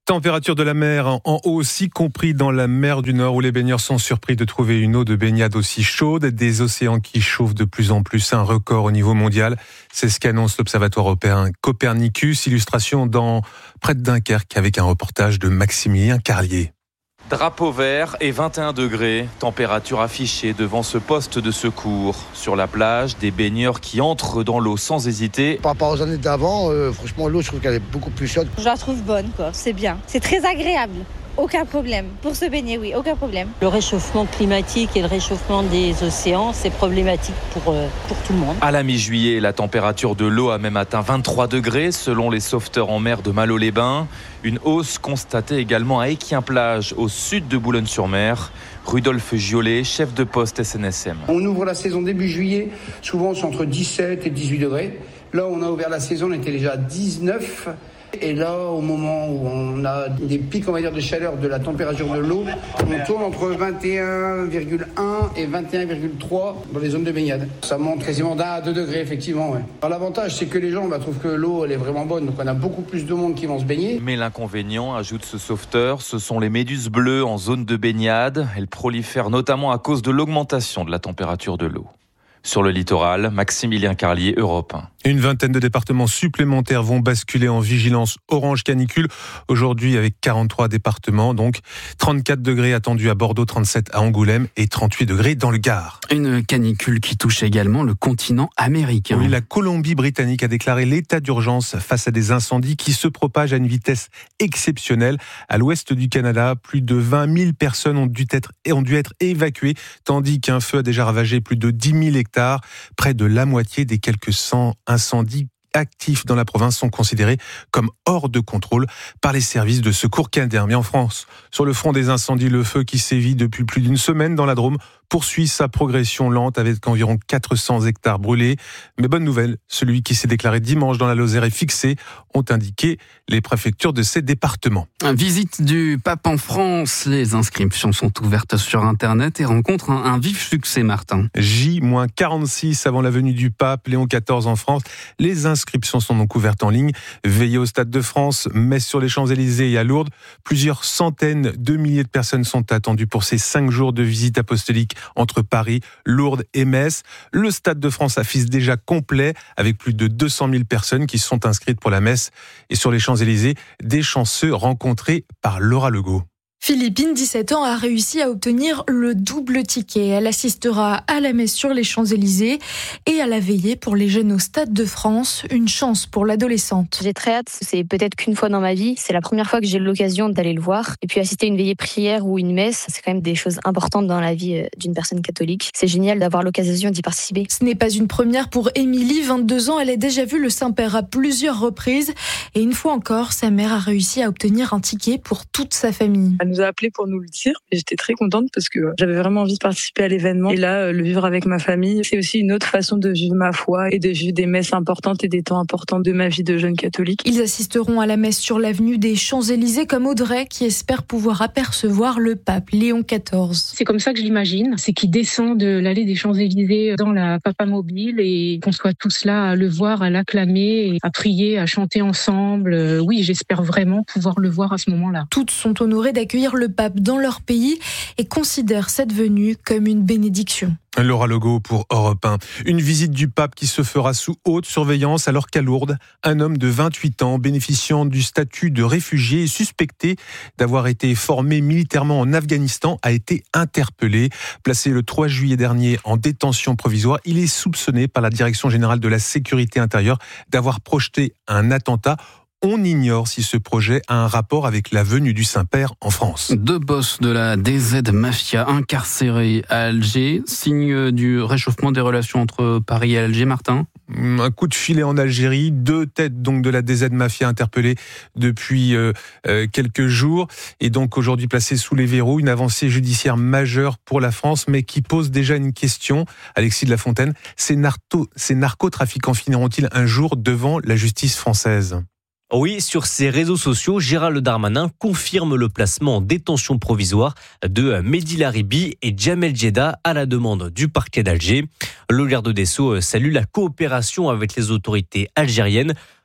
Température de la mer en hausse, y compris dans la mer du Nord, où les baigneurs sont surpris de trouver une eau de baignade aussi chaude. Des océans qui chauffent de plus en plus, un record au niveau mondial. C'est ce qu'annonce l'Observatoire européen Copernicus. Illustration dans près de Dunkerque avec un reportage de Maximilien Carlier. Drapeau vert et vingt et un degrés, température affichée devant ce poste de secours. Sur la plage, des baigneurs qui entrent dans l'eau sans hésiter. Par rapport aux années d'avant, euh, franchement l'eau je trouve qu'elle est beaucoup plus chaude. Je la trouve bonne, quoi. C'est bien. C'est très agréable. Aucun problème. Pour se baigner, oui, aucun problème. Le réchauffement climatique et le réchauffement des océans, c'est problématique pour, euh, pour tout le monde. À la mi-juillet, la température de l'eau a même atteint vingt-trois degrés selon les sauveteurs en mer de Malo-les-Bains. Une hausse constatée également à Équien-Plage, au sud de Boulogne-sur-Mer. Rudolphe Giolet, chef de poste S N S M. On ouvre la saison début juillet, souvent c'est entre dix-sept et dix-huit degrés. Là, on a ouvert la saison, on était déjà à dix-neuf. Et là, au moment où on a des pics, on va dire, de chaleur de la température de l'eau, on tourne entre vingt et un virgule un et vingt et un virgule trois dans les zones de baignade. Ça monte quasiment d'un à deux degrés, effectivement. Ouais. Alors, l'avantage, c'est que les gens bah, trouvent que l'eau, elle est vraiment bonne. Donc, on a beaucoup plus de monde qui vont se baigner. Mais l'inconvénient, ajoute ce sauveteur, ce sont les méduses bleues en zone de baignade. Elles prolifèrent notamment à cause de l'augmentation de la température de l'eau. Sur le littoral, Maximilien Carlier, Europe un. Une vingtaine de départements supplémentaires vont basculer en vigilance orange canicule. Aujourd'hui, avec quarante-trois départements, donc trente-quatre degrés attendus à Bordeaux, trente-sept à Angoulême et trente-huit degrés dans le Gard. Une canicule qui touche également le continent américain. Oui, la Colombie-Britannique a déclaré l'état d'urgence face à des incendies qui se propagent à une vitesse exceptionnelle. À l'ouest du Canada, plus de vingt mille personnes ont dû être, ont dû être évacuées, tandis qu'un feu a déjà ravagé plus de dix mille hectares. Près de la moitié des quelques cent incendies actifs dans la province sont considérés comme hors de contrôle par les services de secours canadiens. Mais en France, sur le front des incendies, le feu qui sévit depuis plus d'une semaine dans la Drôme poursuit sa progression lente avec environ quatre cents hectares brûlés. Mais bonne nouvelle, celui qui s'est déclaré dimanche dans la Lozère est fixé, ont indiqué les préfectures de ces départements. Visite du pape en France. Les inscriptions sont ouvertes sur Internet et rencontrent un, un vif succès, Martin. J quarante-six avant la venue du pape Léon quatorze en France. Les inscriptions sont donc ouvertes en ligne. Veillez au Stade de France, messe sur les Champs-Élysées et à Lourdes. Plusieurs centaines de milliers de personnes sont attendues pour ces cinq jours de visite apostolique entre Paris, Lourdes et Metz. Le Stade de France affiche déjà complet avec plus de deux cent mille personnes qui sont inscrites pour la messe. Et sur les Champs-Élysées, des chanceux rencontrés par Laura Legault. Philippine, dix-sept ans, a réussi à obtenir le double ticket. Elle assistera à la messe sur les Champs-Élysées et à la veillée pour les jeunes au Stade de France. Une chance pour l'adolescente. J'ai très hâte, c'est peut-être qu'une fois dans ma vie. C'est la première fois que j'ai l'occasion d'aller le voir. Et puis assister à une veillée prière ou une messe, c'est quand même des choses importantes dans la vie d'une personne catholique. C'est génial d'avoir l'occasion d'y participer. Ce n'est pas une première pour Émilie, vingt-deux ans. Elle a déjà vu le Saint-Père à plusieurs reprises. Et une fois encore, sa mère a réussi à obtenir un ticket pour toute sa famille. Elle nous a appelé pour nous le dire et j'étais très contente parce que j'avais vraiment envie de participer à l'événement et là le vivre avec ma famille, c'est aussi une autre façon de vivre ma foi et de vivre des messes importantes et des temps importants de ma vie de jeune catholique. Ils assisteront à la messe sur l'avenue des Champs-Élysées comme Audrey qui espère pouvoir apercevoir le pape Léon quatorze. C'est comme ça que je l'imagine, c'est qu'il descend de l'allée des Champs-Élysées dans la Papamobile et qu'on soit tous là à le voir, à l'acclamer, à prier, à chanter ensemble. Oui, j'espère vraiment pouvoir le voir à ce moment-là. Toutes sont honorées d'accueillir le pape dans leur pays et considèrent cette venue comme une bénédiction. Laura Legault pour Europe un. Une visite du pape qui se fera sous haute surveillance alors qu'à Lourdes, un homme de vingt-huit ans bénéficiant du statut de réfugié et suspecté d'avoir été formé militairement en Afghanistan a été interpellé. Placé le trois juillet dernier en détention provisoire, il est soupçonné par la Direction générale de la sécurité intérieure d'avoir projeté un attentat. On ignore si ce projet a un rapport avec la venue du Saint-Père en France. Deux boss de la D Z Mafia incarcérés à Alger, signe du réchauffement des relations entre Paris et Alger, Martin. Un coup de filet en Algérie, deux têtes donc de la D Z Mafia interpellées depuis euh, euh, quelques jours et donc aujourd'hui placées sous les verrous. Une avancée judiciaire majeure pour la France, mais qui pose déjà une question. Alexis de la Fontaine, ces, narco- ces narcotrafiquants finiront-ils un jour devant la justice française ? Oui, sur ses réseaux sociaux, Gérald Darmanin confirme le placement en détention provisoire de Mehdi Laribi et Jamel Djeddah à la demande du parquet d'Alger. Le garde des Sceaux salue la coopération avec les autorités algériennes.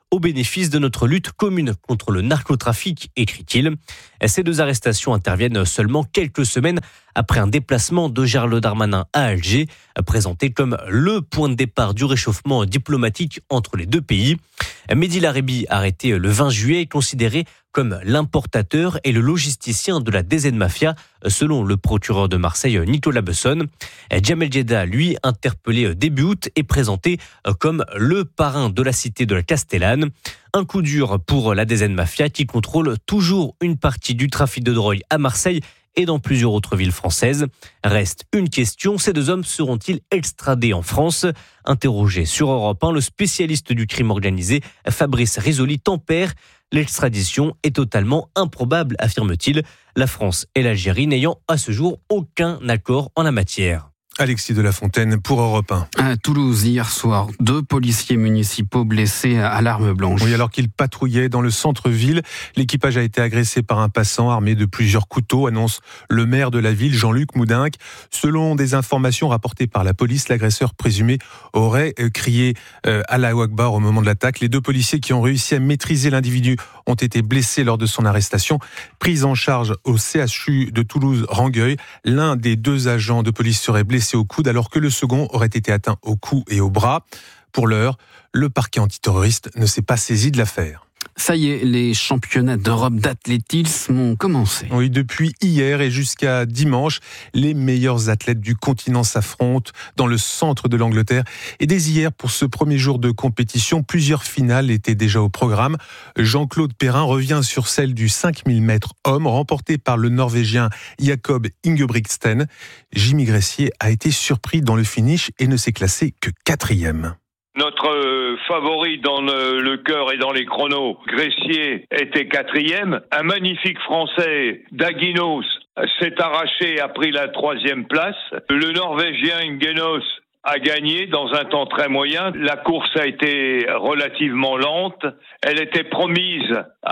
au bénéfice de notre lutte commune contre le narcotrafic, écrit-il. Ces deux arrestations interviennent seulement quelques semaines après un déplacement de Gérald Darmanin à Alger, présenté comme le point de départ du réchauffement diplomatique entre les deux pays. Mehdi Larribi, arrêté le vingt juillet, est considéré comme l'importateur et le logisticien de la D Z Mafia, selon le procureur de Marseille, Nicolas Besson. Jamel Djeddah, lui, interpellé début août, est présenté comme le parrain de la cité de la Castellane. Un coup dur pour la D Z Mafia qui contrôle toujours une partie du trafic de drogue à Marseille et dans plusieurs autres villes françaises. Reste une question, ces deux hommes seront-ils extradés en France ? Interrogé sur Europe un, le spécialiste du crime organisé, Fabrice Risoli, tempère. L'extradition est totalement improbable, affirme-t-il. La France et l'Algérie n'ayant à ce jour aucun accord en la matière. Alexis de la Fontaine pour Europe un. À Toulouse, hier soir, deux policiers municipaux blessés à l'arme blanche. Oui, alors qu'ils patrouillaient dans le centre-ville, l'équipage a été agressé par un passant armé de plusieurs couteaux, annonce le maire de la ville, Jean-Luc Moudinque. Selon des informations rapportées par la police, l'agresseur présumé aurait crié euh, Allahu Akbar au moment de l'attaque. Les deux policiers qui ont réussi à maîtriser l'individu ont été blessés lors de son arrestation. Prise en charge au C H U de Toulouse-Rangueil, l'un des deux agents de police serait blessé au coude alors que le second aurait été atteint au cou et au bras. Pour l'heure, le parquet antiterroriste ne s'est pas saisi de l'affaire. Ça y est, les championnats d'Europe d'athlétisme ont commencé. Oui, depuis hier et jusqu'à dimanche, les meilleurs athlètes du continent s'affrontent dans le centre de l'Angleterre. Et dès hier, pour ce premier jour de compétition, plusieurs finales étaient déjà au programme. Jean-Claude Perrin revient sur celle du cinq mille mètres hommes, remportée par le Norvégien Jakob Ingebrigtsen. Jimmy Gressier a été surpris dans le finish et ne s'est classé que quatrième. Notre favori dans le, le cœur et dans les chronos, Gressier, était quatrième. Un magnifique Français, Daginos, s'est arraché et a pris la troisième place. Le Norvégien Ingenos a gagné dans un temps très moyen. La course a été relativement lente. Elle était promise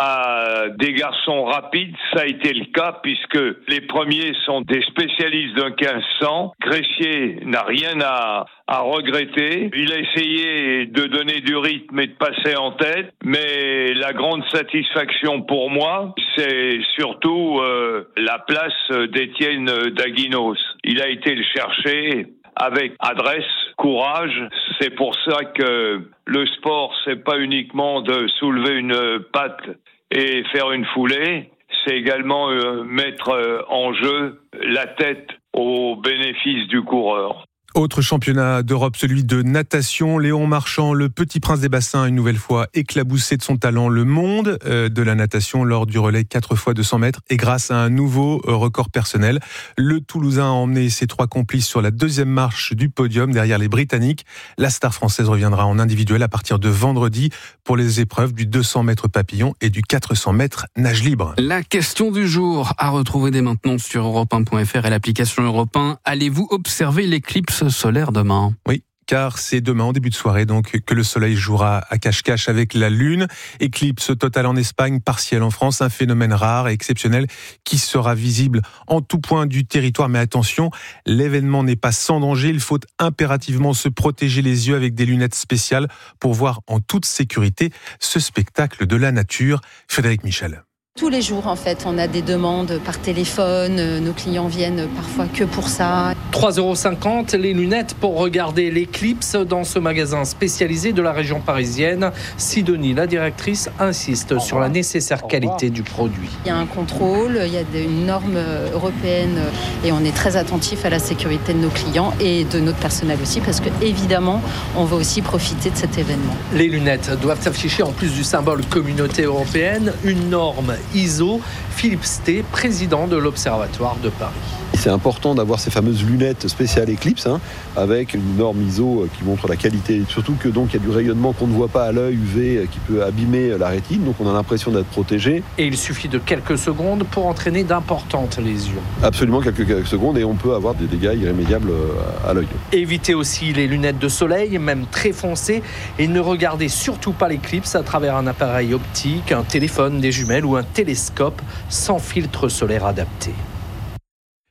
à des garçons rapides. Ça a été le cas puisque les premiers sont des spécialistes d'un quinze cents. Gressier n'a rien à, à regretter. Il a essayé de donner du rythme et de passer en tête. Mais la grande satisfaction pour moi, c'est surtout euh, la place d'Étienne Daginos. Il a été le chercher avec adresse, courage. C'est pour ça que le sport, c'est pas uniquement de soulever une patte et faire une foulée, c'est également euh, mettre euh, en jeu la tête au bénéfice du coureur. Autre championnat d'Europe, celui de natation. Léon Marchand, le petit prince des bassins, une nouvelle fois éclaboussé de son talent. Le monde de la natation lors du relais quatre fois deux cents mètres et grâce à un nouveau record personnel. Le Toulousain a emmené ses trois complices sur la deuxième marche du podium derrière les Britanniques. La star française reviendra en individuel à partir de vendredi pour les épreuves du deux cents mètres papillon et du quatre cents mètres nage libre. La question du jour à retrouver dès maintenant sur europe un point f r et l'application Europe un. Allez-vous observer l'éclipse solaire demain? Oui, car c'est demain en début de soirée donc que le soleil jouera à cache-cache avec la lune. Éclipse totale en Espagne, partielle en France, un phénomène rare et exceptionnel qui sera visible en tout point du territoire. Mais attention, l'événement n'est pas sans danger. Il faut impérativement se protéger les yeux avec des lunettes spéciales pour voir en toute sécurité ce spectacle de la nature. Frédéric Michel. Tous les jours, en fait, on a des demandes par téléphone. Nos clients viennent parfois que pour ça. trois euros cinquante les lunettes pour regarder l'éclipse dans ce magasin spécialisé de la région parisienne. Sidonie, la directrice, insiste sur la nécessaire qualité du produit. Il y a un contrôle, il y a une norme européenne et on est très attentif à la sécurité de nos clients et de notre personnel aussi parce que, évidemment, on va aussi profiter de cet événement. Les lunettes doivent afficher, en plus du symbole communauté européenne, une norme I S O. Philippe Sté, président de l'Observatoire de Paris. C'est important d'avoir ces fameuses lunettes spéciales Eclipse, hein, avec une norme I S O qui montre la qualité. Surtout que donc il y a du rayonnement qu'on ne voit pas à l'œil U V qui peut abîmer la rétine, donc on a l'impression d'être protégé. Et il suffit de quelques secondes pour entraîner d'importantes lésions. Absolument, quelques, quelques secondes, et on peut avoir des dégâts irrémédiables à l'œil. Évitez aussi les lunettes de soleil, même très foncées, et ne regardez surtout pas l'éclipse à travers un appareil optique, un téléphone, des jumelles ou un télescope sans filtre solaire adapté.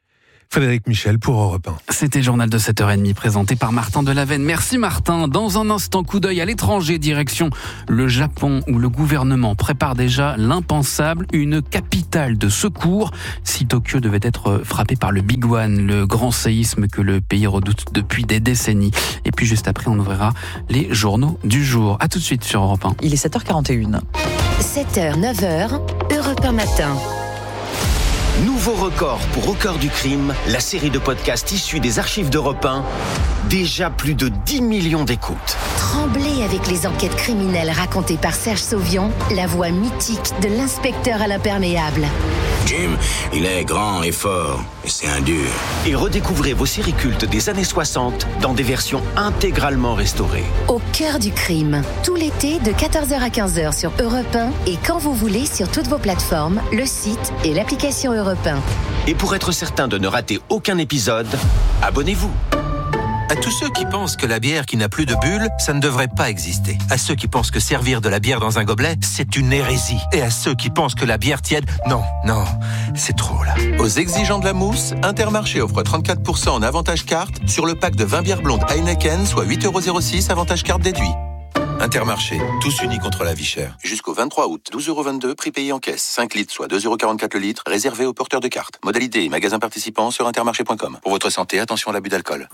Frédéric Michel pour Europe un. C'était le journal de sept heures trente présenté par Martin Delavenne. Merci Martin. Dans un instant, coup d'œil à l'étranger, direction le Japon où le gouvernement prépare déjà l'impensable, une capitale de secours si Tokyo devait être frappé par le Big One, le grand séisme que le pays redoute depuis des décennies. Et puis juste après, on ouvrira les journaux du jour. À tout de suite sur Europe un. Il est sept heures quarante et une. sept heures, neuf heures, Europe un matin. Nouveau record pour Au cœur du crime, la série de podcasts issue des archives d'Europe un. Déjà plus de dix millions d'écoutes. Tremblez avec les enquêtes criminelles racontées par Serge Sauvion, la voix mythique de l'inspecteur à l'imperméable. Jim, il est grand et fort, et c'est un dur. Et redécouvrez vos séries cultes des années soixante dans des versions intégralement restaurées. Au cœur du crime, tout l'été de quatorze heures à quinze heures sur Europe un et quand vous voulez sur toutes vos plateformes, le site et l'application Europe un. Et pour être certain de ne rater aucun épisode, abonnez-vous. À tous ceux qui pensent que la bière qui n'a plus de bulles, ça ne devrait pas exister. À ceux qui pensent que servir de la bière dans un gobelet, c'est une hérésie. Et à ceux qui pensent que la bière tiède, non, non, c'est trop là. Aux exigeants de la mousse, Intermarché offre trente-quatre pour cent en avantage carte sur le pack de vingt bières blondes Heineken, soit huit euros zéro six avantage carte déduit. Intermarché, tous unis contre la vie chère. Jusqu'au vingt-trois août, douze euros vingt-deux, prix payé en caisse. cinq litres, soit deux euros quarante-quatre le litre, réservé aux porteurs de cartes. Modalité et magasins participants sur intermarché point com. Pour votre santé, attention à l'abus d'alcool.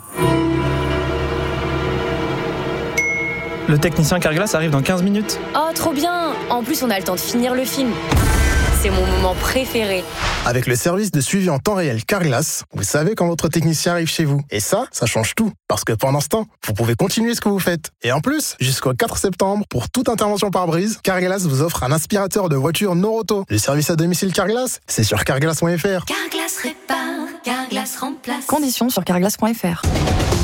Le technicien Carglass arrive dans quinze minutes. Oh, trop bien! En plus, on a le temps de finir le film. C'est mon moment préféré. Avec le service de suivi en temps réel Carglass, vous savez quand votre technicien arrive chez vous. Et ça, ça change tout. Parce que pendant ce temps, vous pouvez continuer ce que vous faites. Et en plus, jusqu'au quatre septembre, pour toute intervention par brise, Carglass vous offre un aspirateur de voiture Noroto. Le service à domicile Carglass, c'est sur carglass point f r. Carglass répare, Carglass remplace. Conditions sur carglass point f r.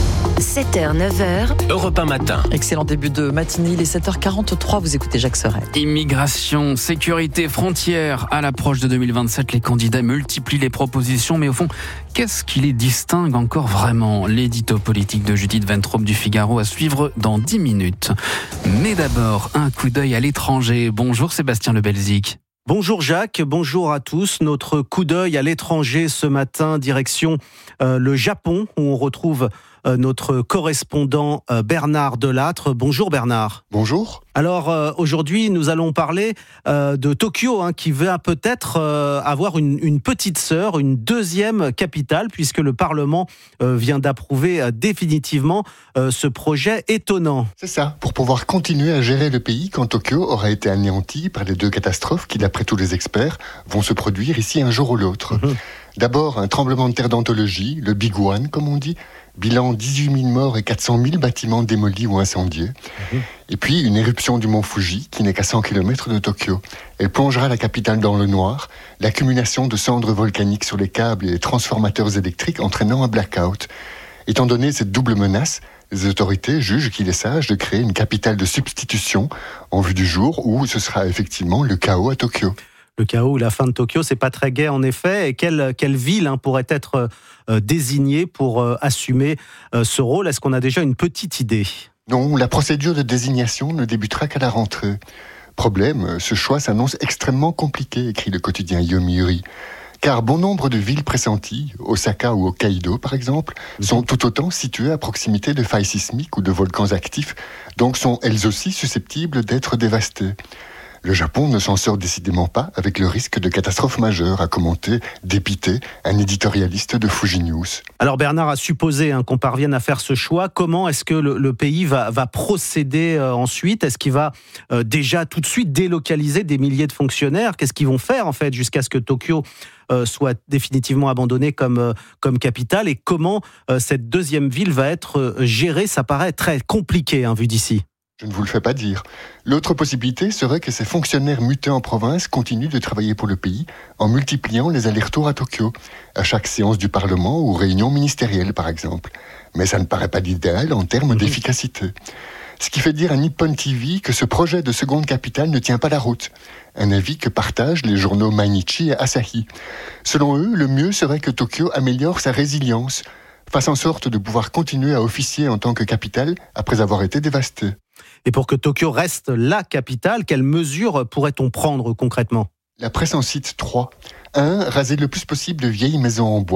sept heures, neuf heures. Europe un matin. Excellent début de matinée, il est sept heures quarante-trois, vous écoutez Jacques Serret. Immigration, sécurité, frontières. À l'approche de deux mille vingt-sept, les candidats multiplient les propositions, mais au fond, qu'est-ce qui les distingue encore vraiment? L'édito politique de Judith Ventrop du Figaro à suivre dans dix minutes. Mais d'abord, un coup d'œil à l'étranger. Bonjour Sébastien Le Belzic. Bonjour Jacques, bonjour à tous. Notre coup d'œil à l'étranger ce matin, direction euh, le Japon, où on retrouve euh, notre correspondant euh, Bernard Delattre. Bonjour Bernard. Bonjour. Alors euh, aujourd'hui, nous allons parler euh, de Tokyo, hein, qui va peut-être euh, avoir une, une petite sœur, une deuxième capitale, puisque le Parlement euh, vient d'approuver euh, définitivement euh, ce projet étonnant. C'est ça, pour pouvoir continuer à gérer le pays quand Tokyo aura été anéanti par les deux catastrophes qui, d'après tous les experts, vont se produire ici un jour ou l'autre. Mmh. D'abord, un tremblement de terre d'anthologie, le Big One, comme on dit. Bilan dix-huit mille morts et quatre cent mille bâtiments démolis ou incendiés. Mmh. Et puis, une éruption du mont Fuji, qui n'est qu'à cent kilomètres de Tokyo. Elle plongera la capitale dans le noir, l'accumulation de cendres volcaniques sur les câbles et les transformateurs électriques entraînant un blackout. Étant donné cette double menace, les autorités jugent qu'il est sage de créer une capitale de substitution en vue du jour où ce sera effectivement le chaos à Tokyo. Le chaos ou la fin de Tokyo, c'est pas très gai en effet. Et quelle, quelle ville hein, pourrait être euh, désignée pour euh, assumer euh, ce rôle? Est-ce qu'on a déjà une petite idée? Non, la procédure de désignation ne débutera qu'à la rentrée. Problème, ce choix s'annonce extrêmement compliqué, écrit le quotidien Yomiuri. Car bon nombre de villes pressenties, Osaka ou Hokkaido par exemple, sont tout autant situées à proximité de failles sismiques ou de volcans actifs, donc sont elles aussi susceptibles d'être dévastées. Le Japon ne s'en sort décidément pas avec le risque de catastrophe majeure, a commenté, dépité, un éditorialiste de Fuji News. Alors Bernard a supposé hein, qu'on parvienne à faire ce choix. Comment est-ce que le, le pays va, va procéder euh, ensuite? Est-ce qu'il va euh, déjà tout de suite délocaliser des milliers de fonctionnaires? Qu'est-ce qu'ils vont faire en fait jusqu'à ce que Tokyo euh, soit définitivement abandonnée comme, euh, comme capitale? Et comment euh, cette deuxième ville va être euh, gérée? Ça paraît très compliqué hein, vu d'ici. Je ne vous le fais pas dire. L'autre possibilité serait que ces fonctionnaires mutés en province continuent de travailler pour le pays en multipliant les allers-retours à Tokyo, à chaque séance du Parlement ou réunion ministérielle par exemple. Mais ça ne paraît pas l'idéal en termes mmh. d'efficacité. Ce qui fait dire à Nippon T V que ce projet de seconde capitale ne tient pas la route. Un avis que partagent les journaux Mainichi et Asahi. Selon eux, le mieux serait que Tokyo améliore sa résilience, fasse en sorte de pouvoir continuer à officier en tant que capitale après avoir été dévastée. Et pour que Tokyo reste la capitale, quelles mesures pourrait-on prendre concrètement? La presse en cite trois. un. Raser le plus possible de vieilles maisons en bois,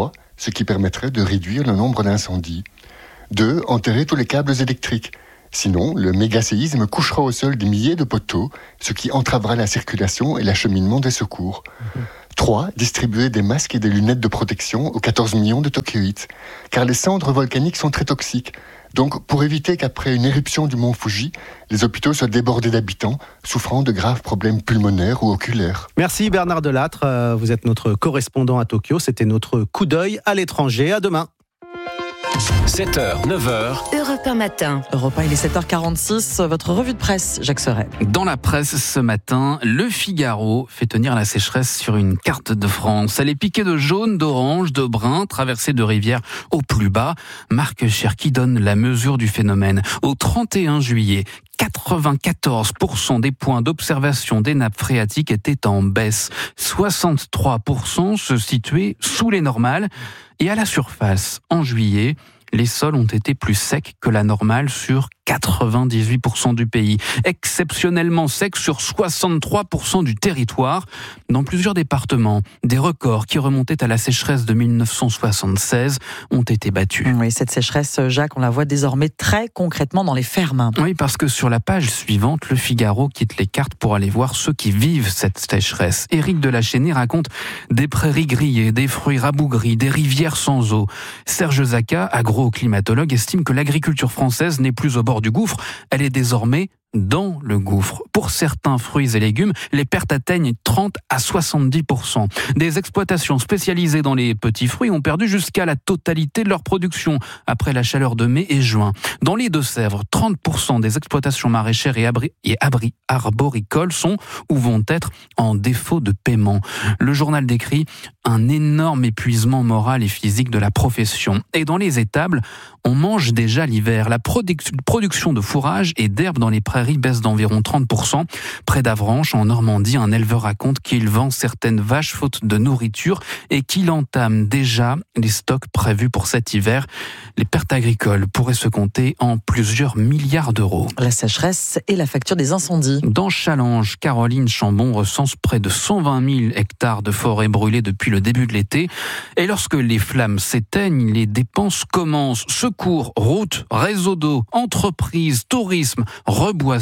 ce qui permettrait de réduire le nombre d'incendies. deux. Enterrer tous les câbles électriques. Sinon, le méga-séisme couchera au sol des milliers de poteaux, ce qui entravera la circulation et l'acheminement des secours. Mmh. trois. Distribuer des masques et des lunettes de protection aux quatorze millions de Tokyoïtes, car les cendres volcaniques sont très toxiques. Donc, pour éviter qu'après une éruption du mont Fuji, les hôpitaux soient débordés d'habitants souffrant de graves problèmes pulmonaires ou oculaires. Merci Bernard Delattre, vous êtes notre correspondant à Tokyo. C'était notre coup d'œil à l'étranger. À demain. sept heures, neuf heures. Europe un matin. Europe un, il est sept heures quarante-six. Votre revue de presse, Jacques Serret. Dans la presse ce matin, Le Figaro fait tenir la sécheresse sur une carte de France. Elle est piquée de jaune, d'orange, de brun, traversée de rivières au plus bas. Marc Cherki donne la mesure du phénomène. Au trente et un juillet, quatre-vingt-quatorze pour cent des points d'observation des nappes phréatiques étaient en baisse. soixante-trois pour cent se situaient sous les normales. Et à la surface, en juillet, les sols ont été plus secs que la normale sur quatre-vingt-dix-huit pour cent du pays. Exceptionnellement secs sur soixante-trois pour cent du territoire. Dans plusieurs départements, des records qui remontaient à la sécheresse de mille neuf cent soixante-seize ont été battus. Oui, cette sécheresse, Jacques, on la voit désormais très concrètement dans les fermes. Oui, parce que sur la page suivante, Le Figaro quitte les cartes pour aller voir ceux qui vivent cette sécheresse. Éric Delachesnay raconte des prairies grillées, des fruits rabougris, des rivières sans eau. Serge Zaka, agro-climatologue, estime que l'agriculture française n'est plus au bord du gouffre, elle est désormais dans le gouffre. Pour certains fruits et légumes, les pertes atteignent trente à soixante-dix pour cent. Des exploitations spécialisées dans les petits fruits ont perdu jusqu'à la totalité de leur production après la chaleur de mai et juin. Dans les Deux-Sèvres, trente pour cent des exploitations maraîchères et, abri- et abri- arboricoles sont ou vont être en défaut de paiement. Le journal décrit un énorme épuisement moral et physique de la profession. Et dans les étables, on mange déjà l'hiver. La produc- production de fourrage et d'herbes dans les prairies baisse d'environ trente pour cent. Près d'Avranches, en Normandie, un éleveur raconte qu'il vend certaines vaches faute de nourriture et qu'il entame déjà les stocks prévus pour cet hiver. Les pertes agricoles pourraient se compter en plusieurs milliards d'euros. La sécheresse et la facture des incendies. Dans Challenge, Caroline Chambon recense près de cent vingt mille hectares de forêts brûlées depuis le début de l'été. Et lorsque les flammes s'éteignent, les dépenses commencent. Secours, routes, réseaux d'eau, entreprises, tourisme, reboisement.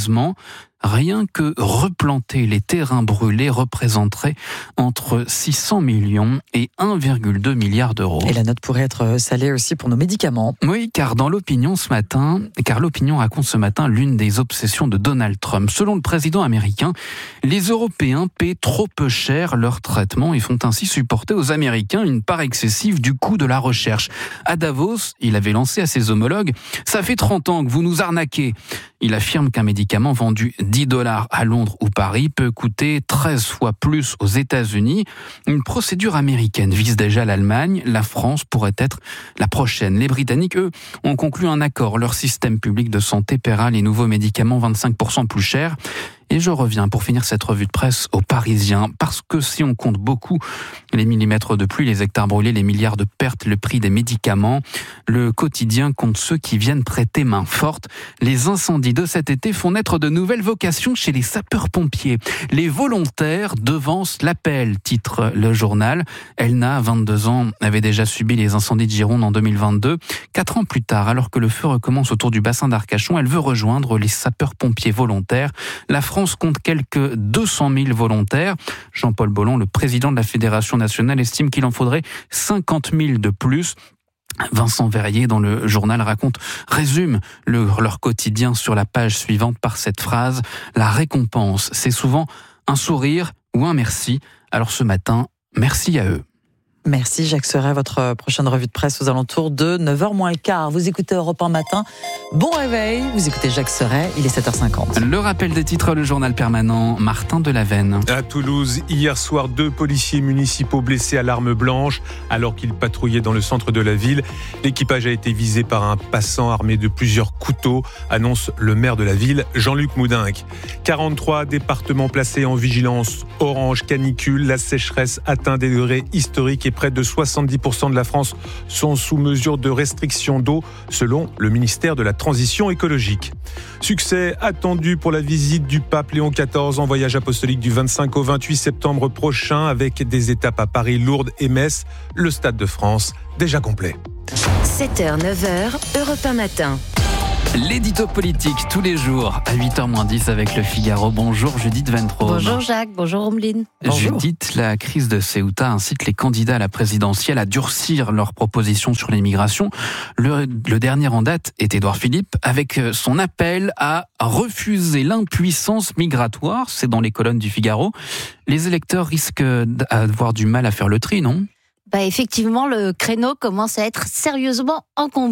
Rien que replanter les terrains brûlés représenterait entre six cents millions et un virgule deux milliard d'euros. Et la note pourrait être salée aussi pour nos médicaments. Oui, car dans l'opinion ce matin, car l'opinion raconte ce matin l'une des obsessions de Donald Trump. Selon le président américain, les Européens paient trop peu cher leur traitement et font ainsi supporter aux Américains une part excessive du coût de la recherche. À Davos, il avait lancé à ses homologues « Ça fait trente ans que vous nous arnaquez ». Il affirme qu'un médicament vendu dix dollars à Londres ou Paris peut coûter treize fois plus aux États-Unis. Une procédure américaine vise déjà l'Allemagne. La France pourrait être la prochaine. Les Britanniques, eux, ont conclu un accord. Leur système public de santé paiera les nouveaux médicaments vingt-cinq pour cent plus chers. Et je reviens pour finir cette revue de presse aux Parisiens, parce que si on compte beaucoup les millimètres de pluie, les hectares brûlés, les milliards de pertes, le prix des médicaments, le quotidien compte ceux qui viennent prêter main forte. Les incendies de cet été font naître de nouvelles vocations chez les sapeurs-pompiers. Les volontaires devancent l'appel, titre le journal. Elna, vingt-deux ans, avait déjà subi les incendies de Gironde en deux mille vingt-deux. Quatre ans plus tard, alors que le feu recommence autour du bassin d'Arcachon, elle veut rejoindre les sapeurs-pompiers volontaires. La France compte quelques deux cent mille volontaires. Jean-Paul Bollon, le président de la Fédération nationale, estime qu'il en faudrait cinquante mille de plus. Vincent Verrier, dans le journal, raconte, résume le, leur quotidien sur la page suivante par cette phrase « La récompense, c'est souvent un sourire ou un merci. Alors ce matin, merci à eux ». Merci Jacques Serret, votre prochaine revue de presse aux alentours de neuf heures moins le quart. Vous écoutez Europe un matin, bon réveil, vous écoutez Jacques Serret, il est sept heures cinquante. Le rappel des titres, le journal permanent, Martin Delavenne. À Toulouse, hier soir, deux policiers municipaux blessés à l'arme blanche alors qu'ils patrouillaient dans le centre de la ville. L'équipage a été visé par un passant armé de plusieurs couteaux, annonce le maire de la ville, Jean-Luc Moudinque. quarante-trois départements placés en vigilance orange canicule, la sécheresse atteint des degrés historiques et et près de soixante-dix pour cent de la France sont sous mesure de restriction d'eau, selon le ministère de la Transition écologique. Succès attendu pour la visite du pape Léon quatorze en voyage apostolique du vingt-cinq au vingt-huit septembre prochain, avec des étapes à Paris, Lourdes et Metz. Le Stade de France déjà complet. sept heures neuf heures, Europe un matin. L'édito politique tous les jours à huit heures moins dix avec le Figaro. Bonjour Judith Ventraume. Bonjour Jacques, bonjour Omeline. Judith, la crise de Ceuta incite les candidats à la présidentielle à durcir leurs propositions sur l'immigration. Le, le dernier en date est Édouard Philippe avec son appel à refuser l'impuissance migratoire. C'est dans les colonnes du Figaro. Les électeurs risquent d'avoir du mal à faire le tri, non ? Bah effectivement, le créneau commence à être sérieusement encombré.